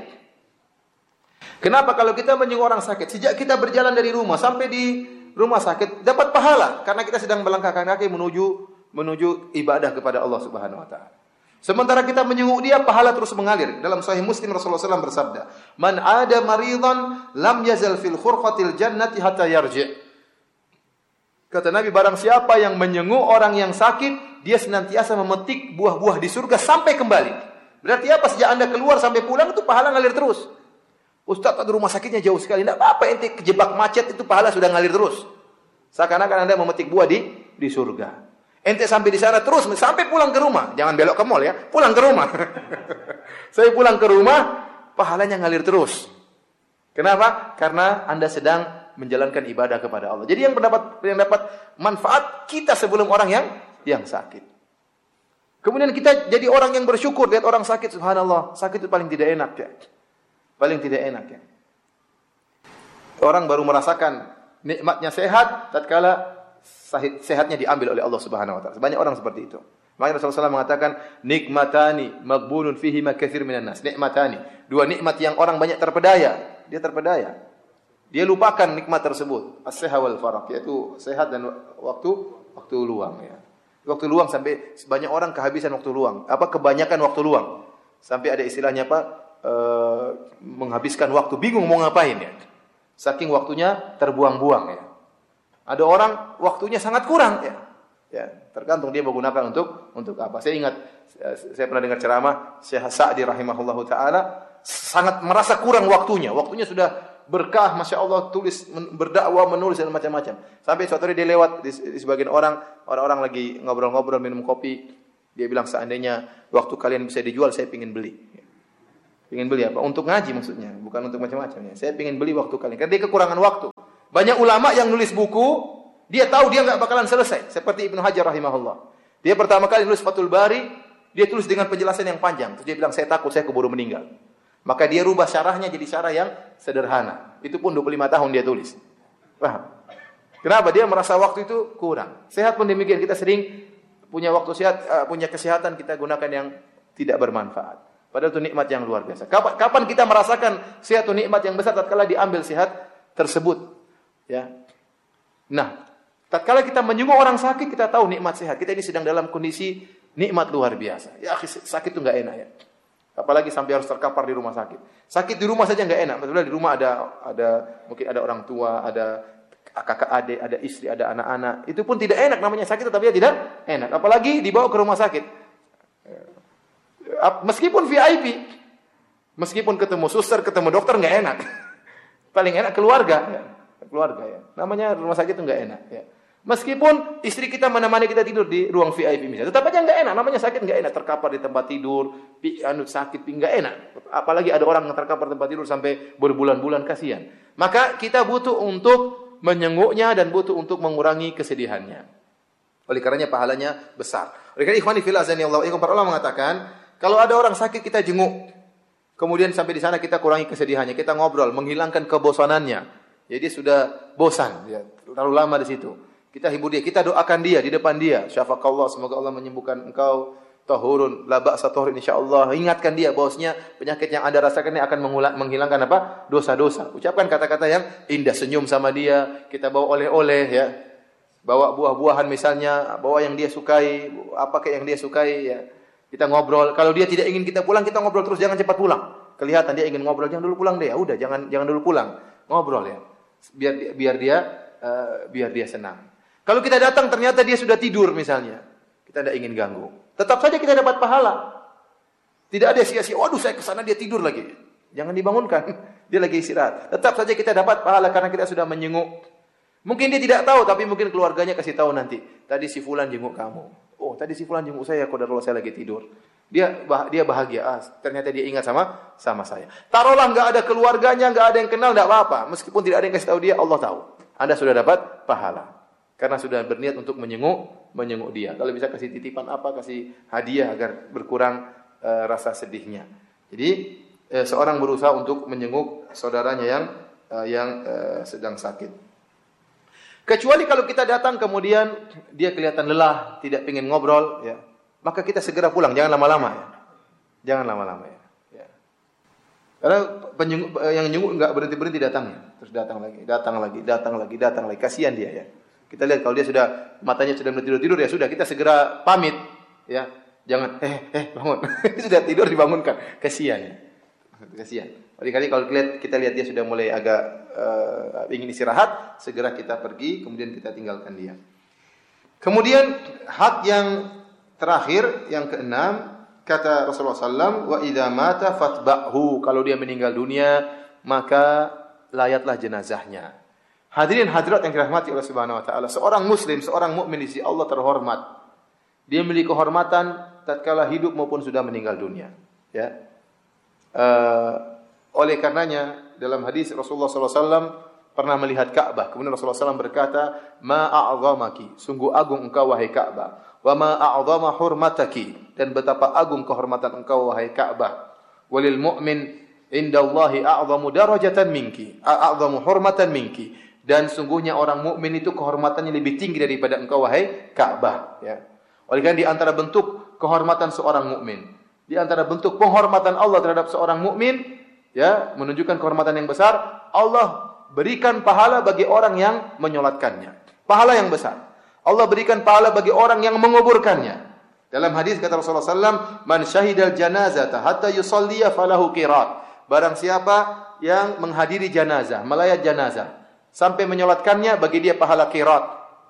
Kenapa? Kalau kita menjenguk orang sakit, sejak kita berjalan dari rumah sampai di rumah sakit dapat pahala karena kita sedang melangkahkan kaki menuju menuju ibadah kepada Allah Subhanahu wa taala. Sementara kita menjenguk dia, pahala terus mengalir. Dalam Sahih Muslim Rasulullah shallallahu alaihi wasallam bersabda, "Man ada maridan lam yazal fil khurqatil jannati hatta yarji'." Kata Nabi, barang siapa yang menjenguk orang yang sakit, dia senantiasa memetik buah-buah di surga sampai kembali. Berarti apa? Sejak Anda keluar sampai pulang itu pahala ngalir terus. Ustaz, ada rumah sakitnya jauh sekali. Tidak apa-apa, ente kejebak macet itu pahala sudah ngalir terus. Seakan-akan Anda memetik buah di di surga. Ente sampai di sana terus sampai pulang ke rumah. Jangan belok ke mall ya. Pulang ke rumah. Saya pulang ke rumah, pahalanya ngalir terus. Kenapa? Karena Anda sedang menjalankan ibadah kepada Allah. Jadi yang mendapat yang dapat manfaat kita sebelum orang yang yang sakit. Kemudian kita jadi orang yang bersyukur lihat orang sakit, subhanallah. Sakit itu paling tidak enak ya. Paling tidak enak ya. Orang baru merasakan nikmatnya sehat tatkala sehatnya diambil oleh Allah Subhanahu wa taala. Banyak orang seperti itu. Maka Rasulullah shallallahu alaihi wasallam mengatakan nikmatani maghbunun fihi ma katsir minan nas. Nikmatani, dua nikmat yang orang banyak terpedaya. Dia terpedaya. Dia lupakan nikmat tersebut. As-sihah wal faraq, yaitu sehat dan waktu waktu luang ya. Waktu luang sampai banyak orang kehabisan waktu luang. Apa kebanyakan waktu luang. Sampai ada istilahnya apa? E, menghabiskan waktu bingung mau ngapain ya. Saking waktunya terbuang-buang ya. Ada orang waktunya sangat kurang ya. Ya, tergantung dia menggunakan untuk untuk apa. Saya ingat saya pernah dengar ceramah Syekh Sa'di rahimahullahu taala sangat merasa kurang waktunya. Waktunya sudah berkah, Masya Allah, tulis berdakwah, menulis dan macam-macam. Sampai suatu hari dia lewat di, di sebagian orang, orang-orang lagi ngobrol-ngobrol minum kopi. Dia bilang seandainya waktu kalian bisa dijual, saya ingin beli. Pengen beli apa? Untuk ngaji maksudnya, bukan untuk macam-macam ya. Saya pengen beli waktu kalian, karena dia kekurangan waktu. Banyak ulama yang nulis buku, dia tahu dia nggak bakalan selesai. Seperti Ibnu Hajar rahimahullah. Dia pertama kali nulis Fathul Bari, dia tulis dengan penjelasan yang panjang. Terus dia bilang, saya takut saya keburu meninggal. Maka dia rubah syarahnya jadi syarah yang sederhana. Itu pun dua puluh lima tahun dia tulis. Paham? Kenapa? Dia merasa waktu itu kurang. Sehat pun demikian, kita sering punya waktu sehat, uh, punya kesehatan, kita gunakan yang tidak bermanfaat. Padahal itu nikmat yang luar biasa. Kapan, kapan kita merasakan sehat itu nikmat yang besar? Tatkala diambil sehat tersebut. Ya. Nah, tatkala kita menyungguh orang sakit, kita tahu nikmat sehat. Kita ini sedang dalam kondisi nikmat luar biasa. Ya, sakit itu enggak enak ya. Apalagi sampai harus terkapar di rumah sakit. Sakit di rumah saja enggak enak. Betul, di rumah ada ada mungkin ada orang tua, ada kakak adik, ada istri, ada anak-anak. Itu pun tidak enak, namanya sakit tetapi tidak enak. Apalagi dibawa ke rumah sakit. Meskipun V I P, meskipun ketemu suster, ketemu dokter enggak enak. Paling enak keluarga, ya. Keluarga ya. Namanya rumah sakit itu enggak enak ya. Meskipun istri kita menemani kita tidur di ruang V I P misalnya, tetap aja enggak enak. Namanya sakit enggak enak, terkapar di tempat tidur, pi, anu sakit enggak enak. Apalagi ada orang yang terkapar di tempat tidur sampai berbulan-bulan, kasihan. Maka kita butuh untuk menyenguknya dan butuh untuk mengurangi kesedihannya. Oleh karenanya pahalanya besar. Oleh karena ikhwani fillah azanillahu wa iyyakum, para ulama mengatakan, kalau ada orang sakit kita jenguk, kemudian sampai di sana kita kurangi kesedihannya, kita ngobrol, menghilangkan kebosanannya. Jadi sudah bosan, ya, terlalu lama di situ. Kita hibur dia, kita doakan dia di depan dia. Syafaqallah, semoga Allah menyembuhkan engkau. Tahurun, la ba'sa tahurun insyaallah. Ingatkan dia bahwasanya penyakit yang Anda rasakan ini akan menghilangkan apa? Dosa-dosa. Ucapkan kata-kata yang indah, senyum sama dia, kita bawa oleh-oleh ya. Bawa buah-buahan misalnya, bawa yang dia sukai, apa kayak yang dia sukai ya. Kita ngobrol. Kalau dia tidak ingin kita pulang, kita ngobrol terus, jangan cepat pulang. Kelihatan dia ingin ngobrol, jangan dulu pulang deh. Ya udah, jangan jangan dulu pulang. Ngobrol ya. Biar biar dia uh, biar dia senang. Kalau kita datang ternyata dia sudah tidur misalnya, kita tidak ingin ganggu. Tetap saja kita dapat pahala. Tidak ada sia-sia. Waduh, saya ke sana dia tidur lagi. Jangan dibangunkan. Dia lagi istirahat. Tetap saja kita dapat pahala karena kita sudah menyenguk. Mungkin dia tidak tahu, tapi mungkin keluarganya kasih tahu nanti. Tadi si fulan jenguk kamu. Oh, tadi si fulan jenguk saya, qadarullah saya lagi tidur. Dia dia bahagia. Ah, ternyata dia ingat sama sama saya. Taruhlah enggak ada keluarganya, enggak ada yang kenal, enggak apa-apa. Meskipun tidak ada yang kasih tahu dia, Allah tahu. Anda sudah dapat pahala. Karena sudah berniat untuk menyenguk, menyenguk dia. Kalau bisa kasih titipan apa, kasih hadiah agar berkurang uh, rasa sedihnya. Jadi uh, seorang berusaha untuk menyenguk saudaranya yang uh, yang uh, sedang sakit. Kecuali kalau kita datang kemudian dia kelihatan lelah, tidak ingin ngobrol, ya, maka kita segera pulang. Jangan lama-lama ya. Jangan lama-lama ya. ya. Karena penyenguk, yang nyenguk enggak berhenti-berhenti datangnya. Terus datang lagi, datang lagi, datang lagi, datang lagi. Kasihan dia ya. Kita lihat kalau dia sudah matanya sudah tidur-tidur ya sudah kita segera pamit ya. Jangan eh eh bangun. Sudah tidur dibangunkan. Kasihan ya. Kasihan. Kali-kali kalau lihat kita lihat dia sudah mulai agak uh, ingin istirahat, segera kita pergi kemudian kita tinggalkan dia. Kemudian hak yang terakhir yang keenam kata Rasulullah sallallahu alaihi wasallam, wa idza mata fatba'hu, kalau dia meninggal dunia maka layatlah jenazahnya. Hadirin hadirat yang dirahmati oleh Subhanahu wa taala, seorang muslim, seorang mukmin di sisi Allah terhormat. Dia memiliki kehormatan tatkala hidup maupun sudah meninggal dunia, ya. Uh, oleh karenanya dalam hadis Rasulullah sallallahu alaihi wasallam pernah melihat Ka'bah. Kemudian Rasulullah sallallahu alaihi wasallam berkata, "Ma a'zamaki, sungguh agung engkau wahai Ka'bah. Wa ma a'zama hurmataki, dan betapa agung kehormatan engkau wahai Ka'bah. Walil mu'min indallahi a'zamu darajatan minki, a'zamu hurmatan minki." Dan sungguhnya orang mukmin itu kehormatannya lebih tinggi daripada engkau wahai Ka'bah, ya. Oleh karena di antara bentuk kehormatan seorang mukmin, di antara bentuk penghormatan Allah terhadap seorang mukmin, ya, menunjukkan kehormatan yang besar, Allah berikan pahala bagi orang yang menyolatkannya. Pahala yang besar. Allah berikan pahala bagi orang yang menguburkannya. Dalam hadis kata Rasulullah sallallahu alaihi wasallam, "Man syahidal janazata hatta yusalliya falahu qirat." Barang siapa yang menghadiri janazah, melayat janazah sampai menyolatkannya, bagi dia pahala qirat.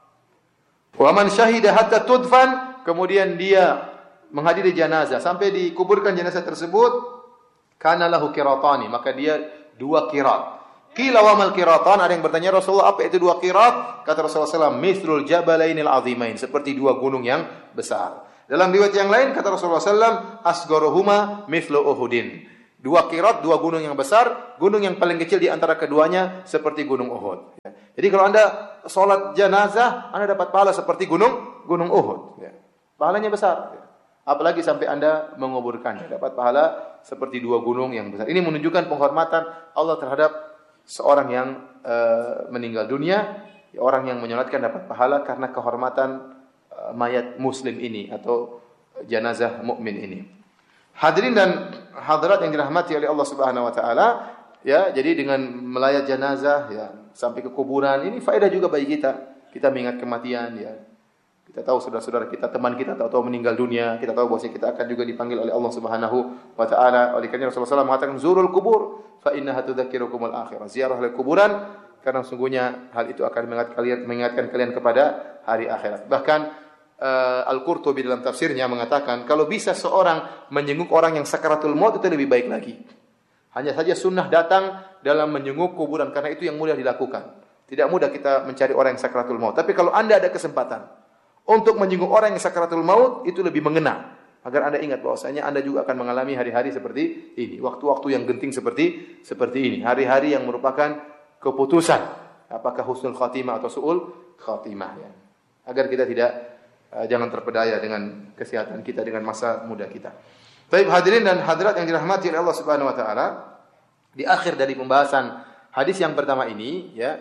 Wa man syahida hatta tudfan, kemudian dia menghadiri jenazah sampai dikuburkan jenazah tersebut, kana lahu qiratani, maka dia dua qirat. Qila wa mal qiratan, ada yang bertanya Rasulullah apa itu dua qirat? Kata Rasulullah sallallahu alaihi wasallam, mithlul jabalainil azimain, seperti dua gunung yang besar. Dalam riwayat yang lain kata Rasulullah sallallahu alaihi wasallam, asgharuhuma mithlu uhudin, Dua Qirat, dua gunung yang besar, gunung yang paling kecil di antara keduanya seperti gunung Uhud. Jadi kalau Anda sholat jenazah, Anda dapat pahala seperti gunung gunung Uhud. Pahalanya besar. Apalagi sampai Anda menguburkannya, dapat pahala seperti dua gunung yang besar. Ini menunjukkan penghormatan Allah terhadap seorang yang uh, meninggal dunia, orang yang menyolatkan dapat pahala karena kehormatan uh, mayat muslim ini atau jenazah mukmin ini. Hadirin dan hadirat yang dirahmati oleh Allah Subhanahu wa taala, ya, jadi dengan melayat jenazah ya sampai ke kuburan ini faedah juga bagi kita. Kita mengingat kematian ya. Kita tahu saudara-saudara kita, teman kita tahu-tahu meninggal dunia, kita tahu bahwa kita akan juga dipanggil oleh Allah Subhanahu wa taala. Oleh karena Rasulullah sallallahu alaihi wasallam mengatakan zurul kubur fa innaha tudzakirukumul akhirah. Ziarah ke kuburan karena sungguhnya hal itu akan mengingatkan kalian mengingatkan kalian kepada hari akhirat. Bahkan Uh, Al-Qurtubi dalam tafsirnya mengatakan kalau bisa seorang menjenguk orang yang sakaratul maut itu lebih baik lagi. Hanya saja sunnah datang dalam menjenguk kuburan karena itu yang mudah dilakukan. Tidak mudah kita mencari orang yang sakaratul maut. Tapi kalau Anda ada kesempatan untuk menjenguk orang yang sakaratul maut itu lebih mengena. Agar Anda ingat bahwasanya Anda juga akan mengalami hari-hari seperti ini, waktu-waktu yang genting seperti seperti ini, hari-hari yang merupakan keputusan apakah husnul khatimah atau su'ul khatimah ya. Agar kita tidak Uh, jangan terpedaya dengan kesehatan kita, dengan masa muda kita. Baik hadirin dan hadirat yang dirahmati oleh Allah Subhanahu wa taala, di akhir dari pembahasan hadis yang pertama ini ya,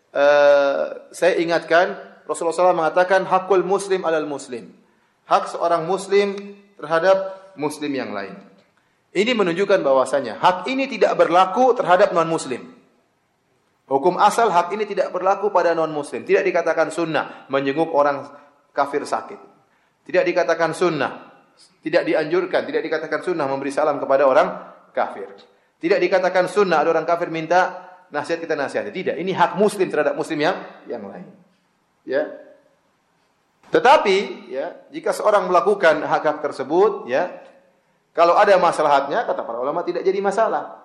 uh, saya ingatkan Rasulullah shallallahu alaihi wasallam mengatakan hakul muslim alal muslim. Hak seorang muslim terhadap muslim yang lain. Ini menunjukkan bahwasanya hak ini tidak berlaku terhadap non muslim. Hukum asal hak ini tidak berlaku pada non muslim. Tidak dikatakan sunnah menjenguk orang kafir sakit. Tidak dikatakan sunnah, tidak dianjurkan, tidak dikatakan sunnah memberi salam kepada orang kafir. Tidak dikatakan sunnah ada orang kafir minta nasihat kita nasihati. Tidak, ini hak muslim terhadap muslim yang yang lain. Ya. Tetapi ya, jika seorang melakukan hak-hak tersebut ya, kalau ada maslahatnya kata para ulama tidak jadi masalah.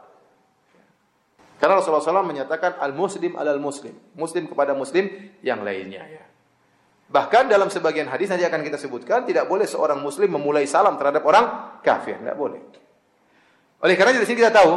Karena Rasulullah shallallahu alaihi wasallam menyatakan al-muslim alal muslim, muslim kepada muslim yang lainnya ya. Bahkan dalam sebagian hadis nanti akan kita sebutkan tidak boleh seorang muslim memulai salam terhadap orang kafir, tidak boleh. Oleh karena di sini kita tahu,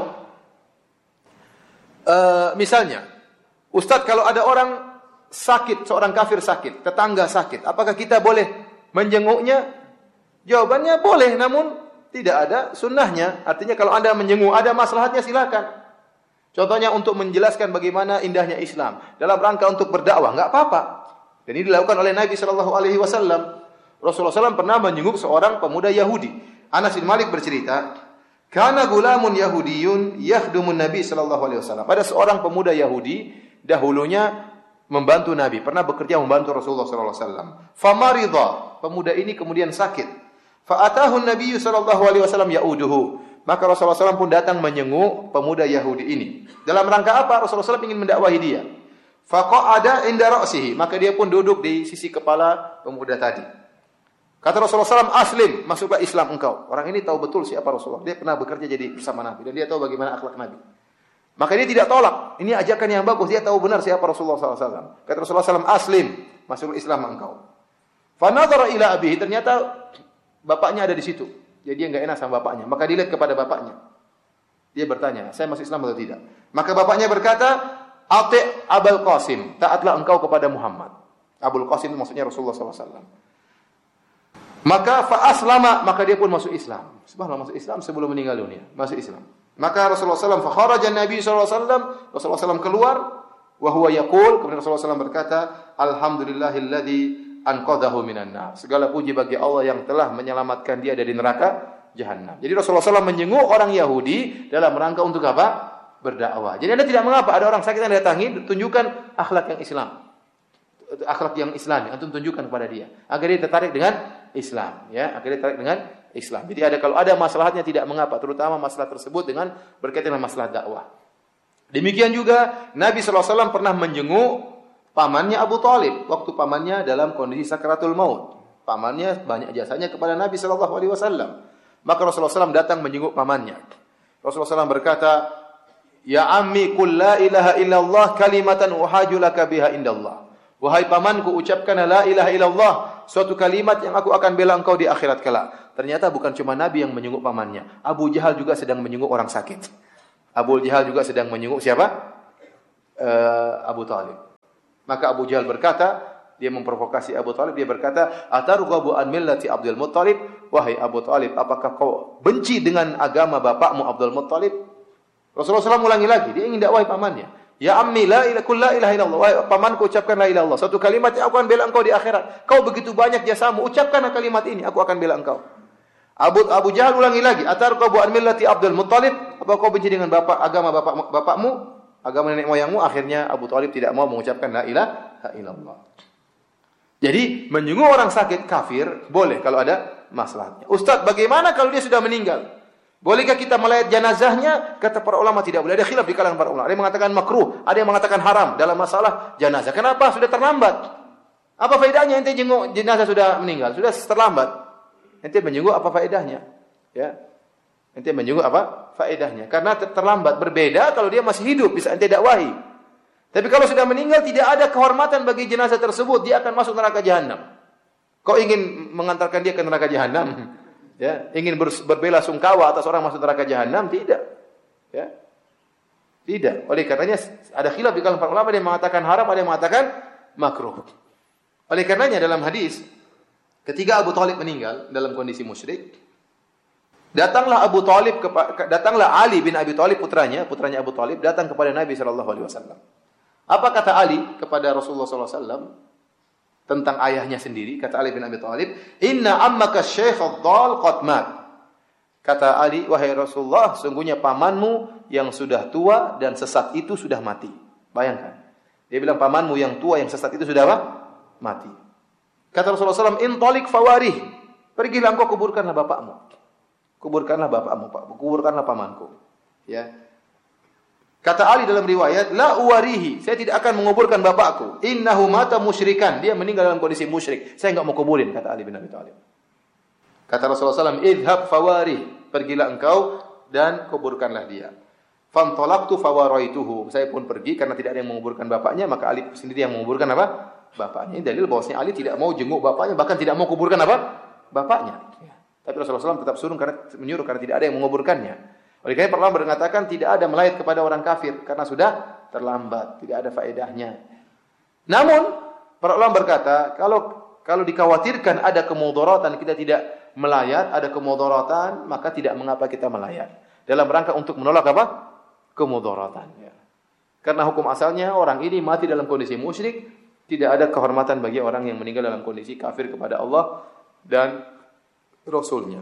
uh, misalnya, Ustadz kalau ada orang sakit, seorang kafir sakit, tetangga sakit, apakah kita boleh menjenguknya? Jawabannya boleh, namun tidak ada sunnahnya. Artinya kalau Anda menjenguk, ada maslahatnya silakan. Contohnya untuk menjelaskan bagaimana indahnya Islam dalam rangka untuk berdakwah, enggak apa-apa. Dan ini dilakukan oleh Nabi sallallahu alaihi wasallam. Rasulullah sallallahu alaihi wasallam pernah menjenguk seorang pemuda Yahudi. Anas bin Malik bercerita, "Kana gulamun Yahudiyun yakhdumun Nabi sallallahu alaihi wasallam." Ada seorang pemuda Yahudi dahulunya membantu Nabi, pernah bekerja membantu Rasulullah sallallahu alaihi wasallam. Famaridha, pemuda ini kemudian sakit. Fa atahu Nabi sallallahu alaihi wasallam yauduhu. Maka Rasulullah sallallahu alaihi wasallam pun datang menjenguk pemuda Yahudi ini. Dalam rangka apa? Rasulullah sallallahu alaihi wasallam ingin mendakwahi dia. Faqa'ada inda ra'sihi, maka dia pun duduk di sisi kepala pemuda tadi. Kata Rasulullah sallallahu alaihi wasallam, aslim, masuklah Islam engkau. Orang ini tahu betul siapa Rasulullah. Dia pernah bekerja jadi bersama Nabi dan dia tahu bagaimana akhlak Nabi. Maka dia tidak tolak. Ini ajakan yang bagus. Dia tahu benar siapa Rasulullah sallallahu alaihi wasallam. Kata Rasulullah sallallahu alaihi wasallam, aslim, masuklah Islam engkau. Fa nadhara ila abihi, ternyata bapaknya ada di situ. Jadi dia enggak enak sama bapaknya. Maka dilihat kepada bapaknya. Dia bertanya, saya masuk Islam atau tidak? Maka bapaknya berkata, Ati' Abul Qasim, taatlah engkau kepada Muhammad. Abul Qasim itu maksudnya Rasulullah sallallahu alaihi wasallam. Maka fa aslama, maka dia pun masuk Islam. Subhanallah, masuk Islam sebelum meninggal dunia, masuk Islam. Maka Rasulullah sallallahu alaihi wasallam fa kharaja Nabi sallallahu alaihi wasallam, Rasulullah sallallahu alaihi wasallam keluar wa huwa yaqul, kemudian Rasulullah sallallahu alaihi wasallam berkata, alhamdulillahilladzi anqadhahu minan nar. Segala puji bagi Allah yang telah menyelamatkan dia dari neraka jahanam. Jadi Rasulullah sallallahu alaihi wasallam menjenguk orang Yahudi dalam rangka untuk apa? Berdakwah. Jadi Anda tidak mengapa ada orang sakit Anda datangi, tunjukkan akhlak yang Islam. Akhlak yang Islami, antum tunjukkan kepada dia agar dia tertarik dengan Islam, ya, agar dia tertarik dengan Islam. Jadi ada kalau ada masalahnya tidak mengapa, terutama masalah tersebut dengan berkaitan dengan masalah dakwah. Demikian juga Nabi sallallahu alaihi wasallam pernah menjenguk pamannya Abu Thalib waktu pamannya dalam kondisi sakaratul maut. Pamannya banyak jasanya kepada Nabi sallallahu alaihi wasallam. Maka Rasulullah sallallahu alaihi wasallam datang menjenguk pamannya. Rasulullah sallallahu alaihi wasallam berkata, "Ya ammi qul la ilaha illallah kalimatan uhaju laka biha indallah." Wahai pamanku, ucapkan la ilaha illallah, suatu kalimat yang aku akan bela engkau di akhirat kelak. Ternyata bukan cuma Nabi yang menyenguk pamannya. Abu Jahal juga sedang menyenguk orang sakit. Abu Jahal juga sedang menyenguk siapa? Uh, Abu Talib. Maka Abu Jahal berkata, dia memprovokasi Abu Talib, dia berkata, "Atarghabu an millati Abdul Muttalib?" Wahai Abu Talib, apakah kau benci dengan agama bapakmu Abdul Muttalib? Rasulullah shallallahu alaihi wasallam ulangi lagi, dia ingin dakwai pamannya. Ya ammi la ilaha kul la ilaha illallah. Wahai pamanku, ucapkan la ilaha illallah. Satu kalimat yang aku akan bela engkau di akhirat. Kau begitu banyak jasamu, ucapkanlah kalimat ini, aku akan bela engkau. Abu Abu Jahal ulangi lagi, "Atarqabu an millati Abdul Muttalib?" Apa kau benci dengan bapak agama bapak bapakmu, agama nenek moyangmu? Akhirnya Abu Thalib tidak mau mengucapkan la ilaha illallah. Jadi menyenguk orang sakit kafir boleh kalau ada masalahnya. Ustaz, bagaimana kalau dia sudah meninggal? Bolehkah kita melayat jenazahnya? Kata para ulama tidak boleh. Ada khilaf di kalangan para ulama. Ada yang mengatakan makruh, ada yang mengatakan haram dalam masalah jenazah. Kenapa? Sudah terlambat. Apa faedahnya ente jenguk jenazah sudah meninggal? Sudah terlambat. Ente menjenguk apa faedahnya? Ya. Ente menjenguk apa faedahnya? Karena terlambat. Berbeda kalau dia masih hidup, bisa ente dakwahi. Tapi kalau sudah meninggal tidak ada kehormatan bagi jenazah tersebut, dia akan masuk neraka jahanam. Kau ingin mengantarkan dia ke neraka jahanam? Ya, ingin ber, berbela sungkawa atas orang masuk neraka jahanam? Tidak. Ya. Tidak. Oleh karenanya ada khilaf di kalangan para ulama, ada yang mengatakan haram, ada yang mengatakan makruh. Oleh karenanya dalam hadis ketika Abu Thalib meninggal dalam kondisi musyrik, datanglah Abu Thalib datanglah Ali bin Abi Thalib putranya, putranya Abu Thalib datang kepada Nabi sallallahu alaihi wasallam. Apa kata Ali kepada Rasulullah sallallahu alaihi wasallam tentang ayahnya sendiri? Kata Ali bin Abi Thalib, "Inna ammaka Syekh ad-dhal qad mat." Kata Ali, "Wahai Rasulullah, sungguhnya pamanmu yang sudah tua dan sesat itu sudah mati." Bayangkan. Dia bilang pamanmu yang tua yang sesat itu sudah apa? Mati. Kata Rasulullah sallallahu alaihi wasallam, "Intalik fawarih." Pergilah engkau kuburkanlah bapakmu. Kuburkanlah bapakmu, Pak. Kuburkanlah pamanku. Ya. Kata Ali dalam riwayat, "La uwarihi." Saya tidak akan menguburkan bapakku. "Innahu mata musyrikan." Dia meninggal dalam kondisi musyrik. Saya enggak mau kuburin, kata Ali bin Abi Thalib. Kata Rasulullah sallallahu alaihi wasallam, "Idhhab fawarih." Pergilah engkau dan kuburkanlah dia. Fantalaqtu fawaraituhu. Saya pun pergi karena tidak ada yang menguburkan bapaknya, maka Ali sendiri yang menguburkan apa? Bapaknya. Ini dalil bahwasanya Ali tidak mau jenguk bapaknya, bahkan tidak mau kuburkan apa? Bapaknya. Tapi Rasulullah sallallahu alaihi wasallam tetap suruh karena menyuruh karena tidak ada yang menguburkannya. Oleh karena para ulama mengatakan tidak ada melayat kepada orang kafir karena sudah terlambat, tidak ada faedahnya. Namun para ulama berkata, kalau kalau dikhawatirkan ada kemudaratan kita tidak melayat, ada kemudaratan, maka tidak mengapa kita melayat. Dalam rangka untuk menolak apa? Kemudaratan. Ya. Karena hukum asalnya orang ini mati dalam kondisi musyrik, tidak ada kehormatan bagi orang yang meninggal dalam kondisi kafir kepada Allah dan Rasulnya.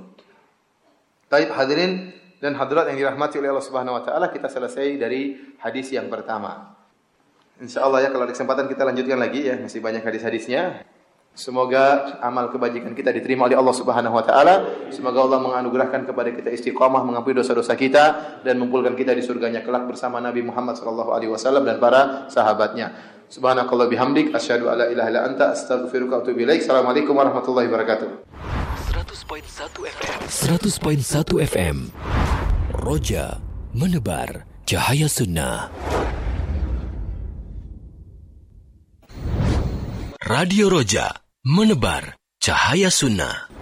Baik hadirin dan hadirat yang dirahmati oleh Allah Subhanahu wa taala, kita selesai dari hadis yang pertama. Insyaallah ya kalau ada kesempatan kita lanjutkan lagi ya, masih banyak hadis-hadisnya. Semoga amal kebajikan kita diterima oleh Allah Subhanahu wa taala. Semoga Allah menganugerahkan kepada kita istiqamah, mengampuni dosa-dosa kita dan mengumpulkan kita di surganya kelak bersama Nabi Muhammad sallallahu alaihi wasallam dan para sahabatnya. Subhanakallah bihamdik asyhadu alla ilaha illa anta astaghfiruka wa atubu ilaik. Assalamualaikum warahmatullahi wabarakatuh. seratus koma satu F M seratus koma satu F M Roja menebar cahaya sunnah. Radio Roja menebar cahaya sunnah.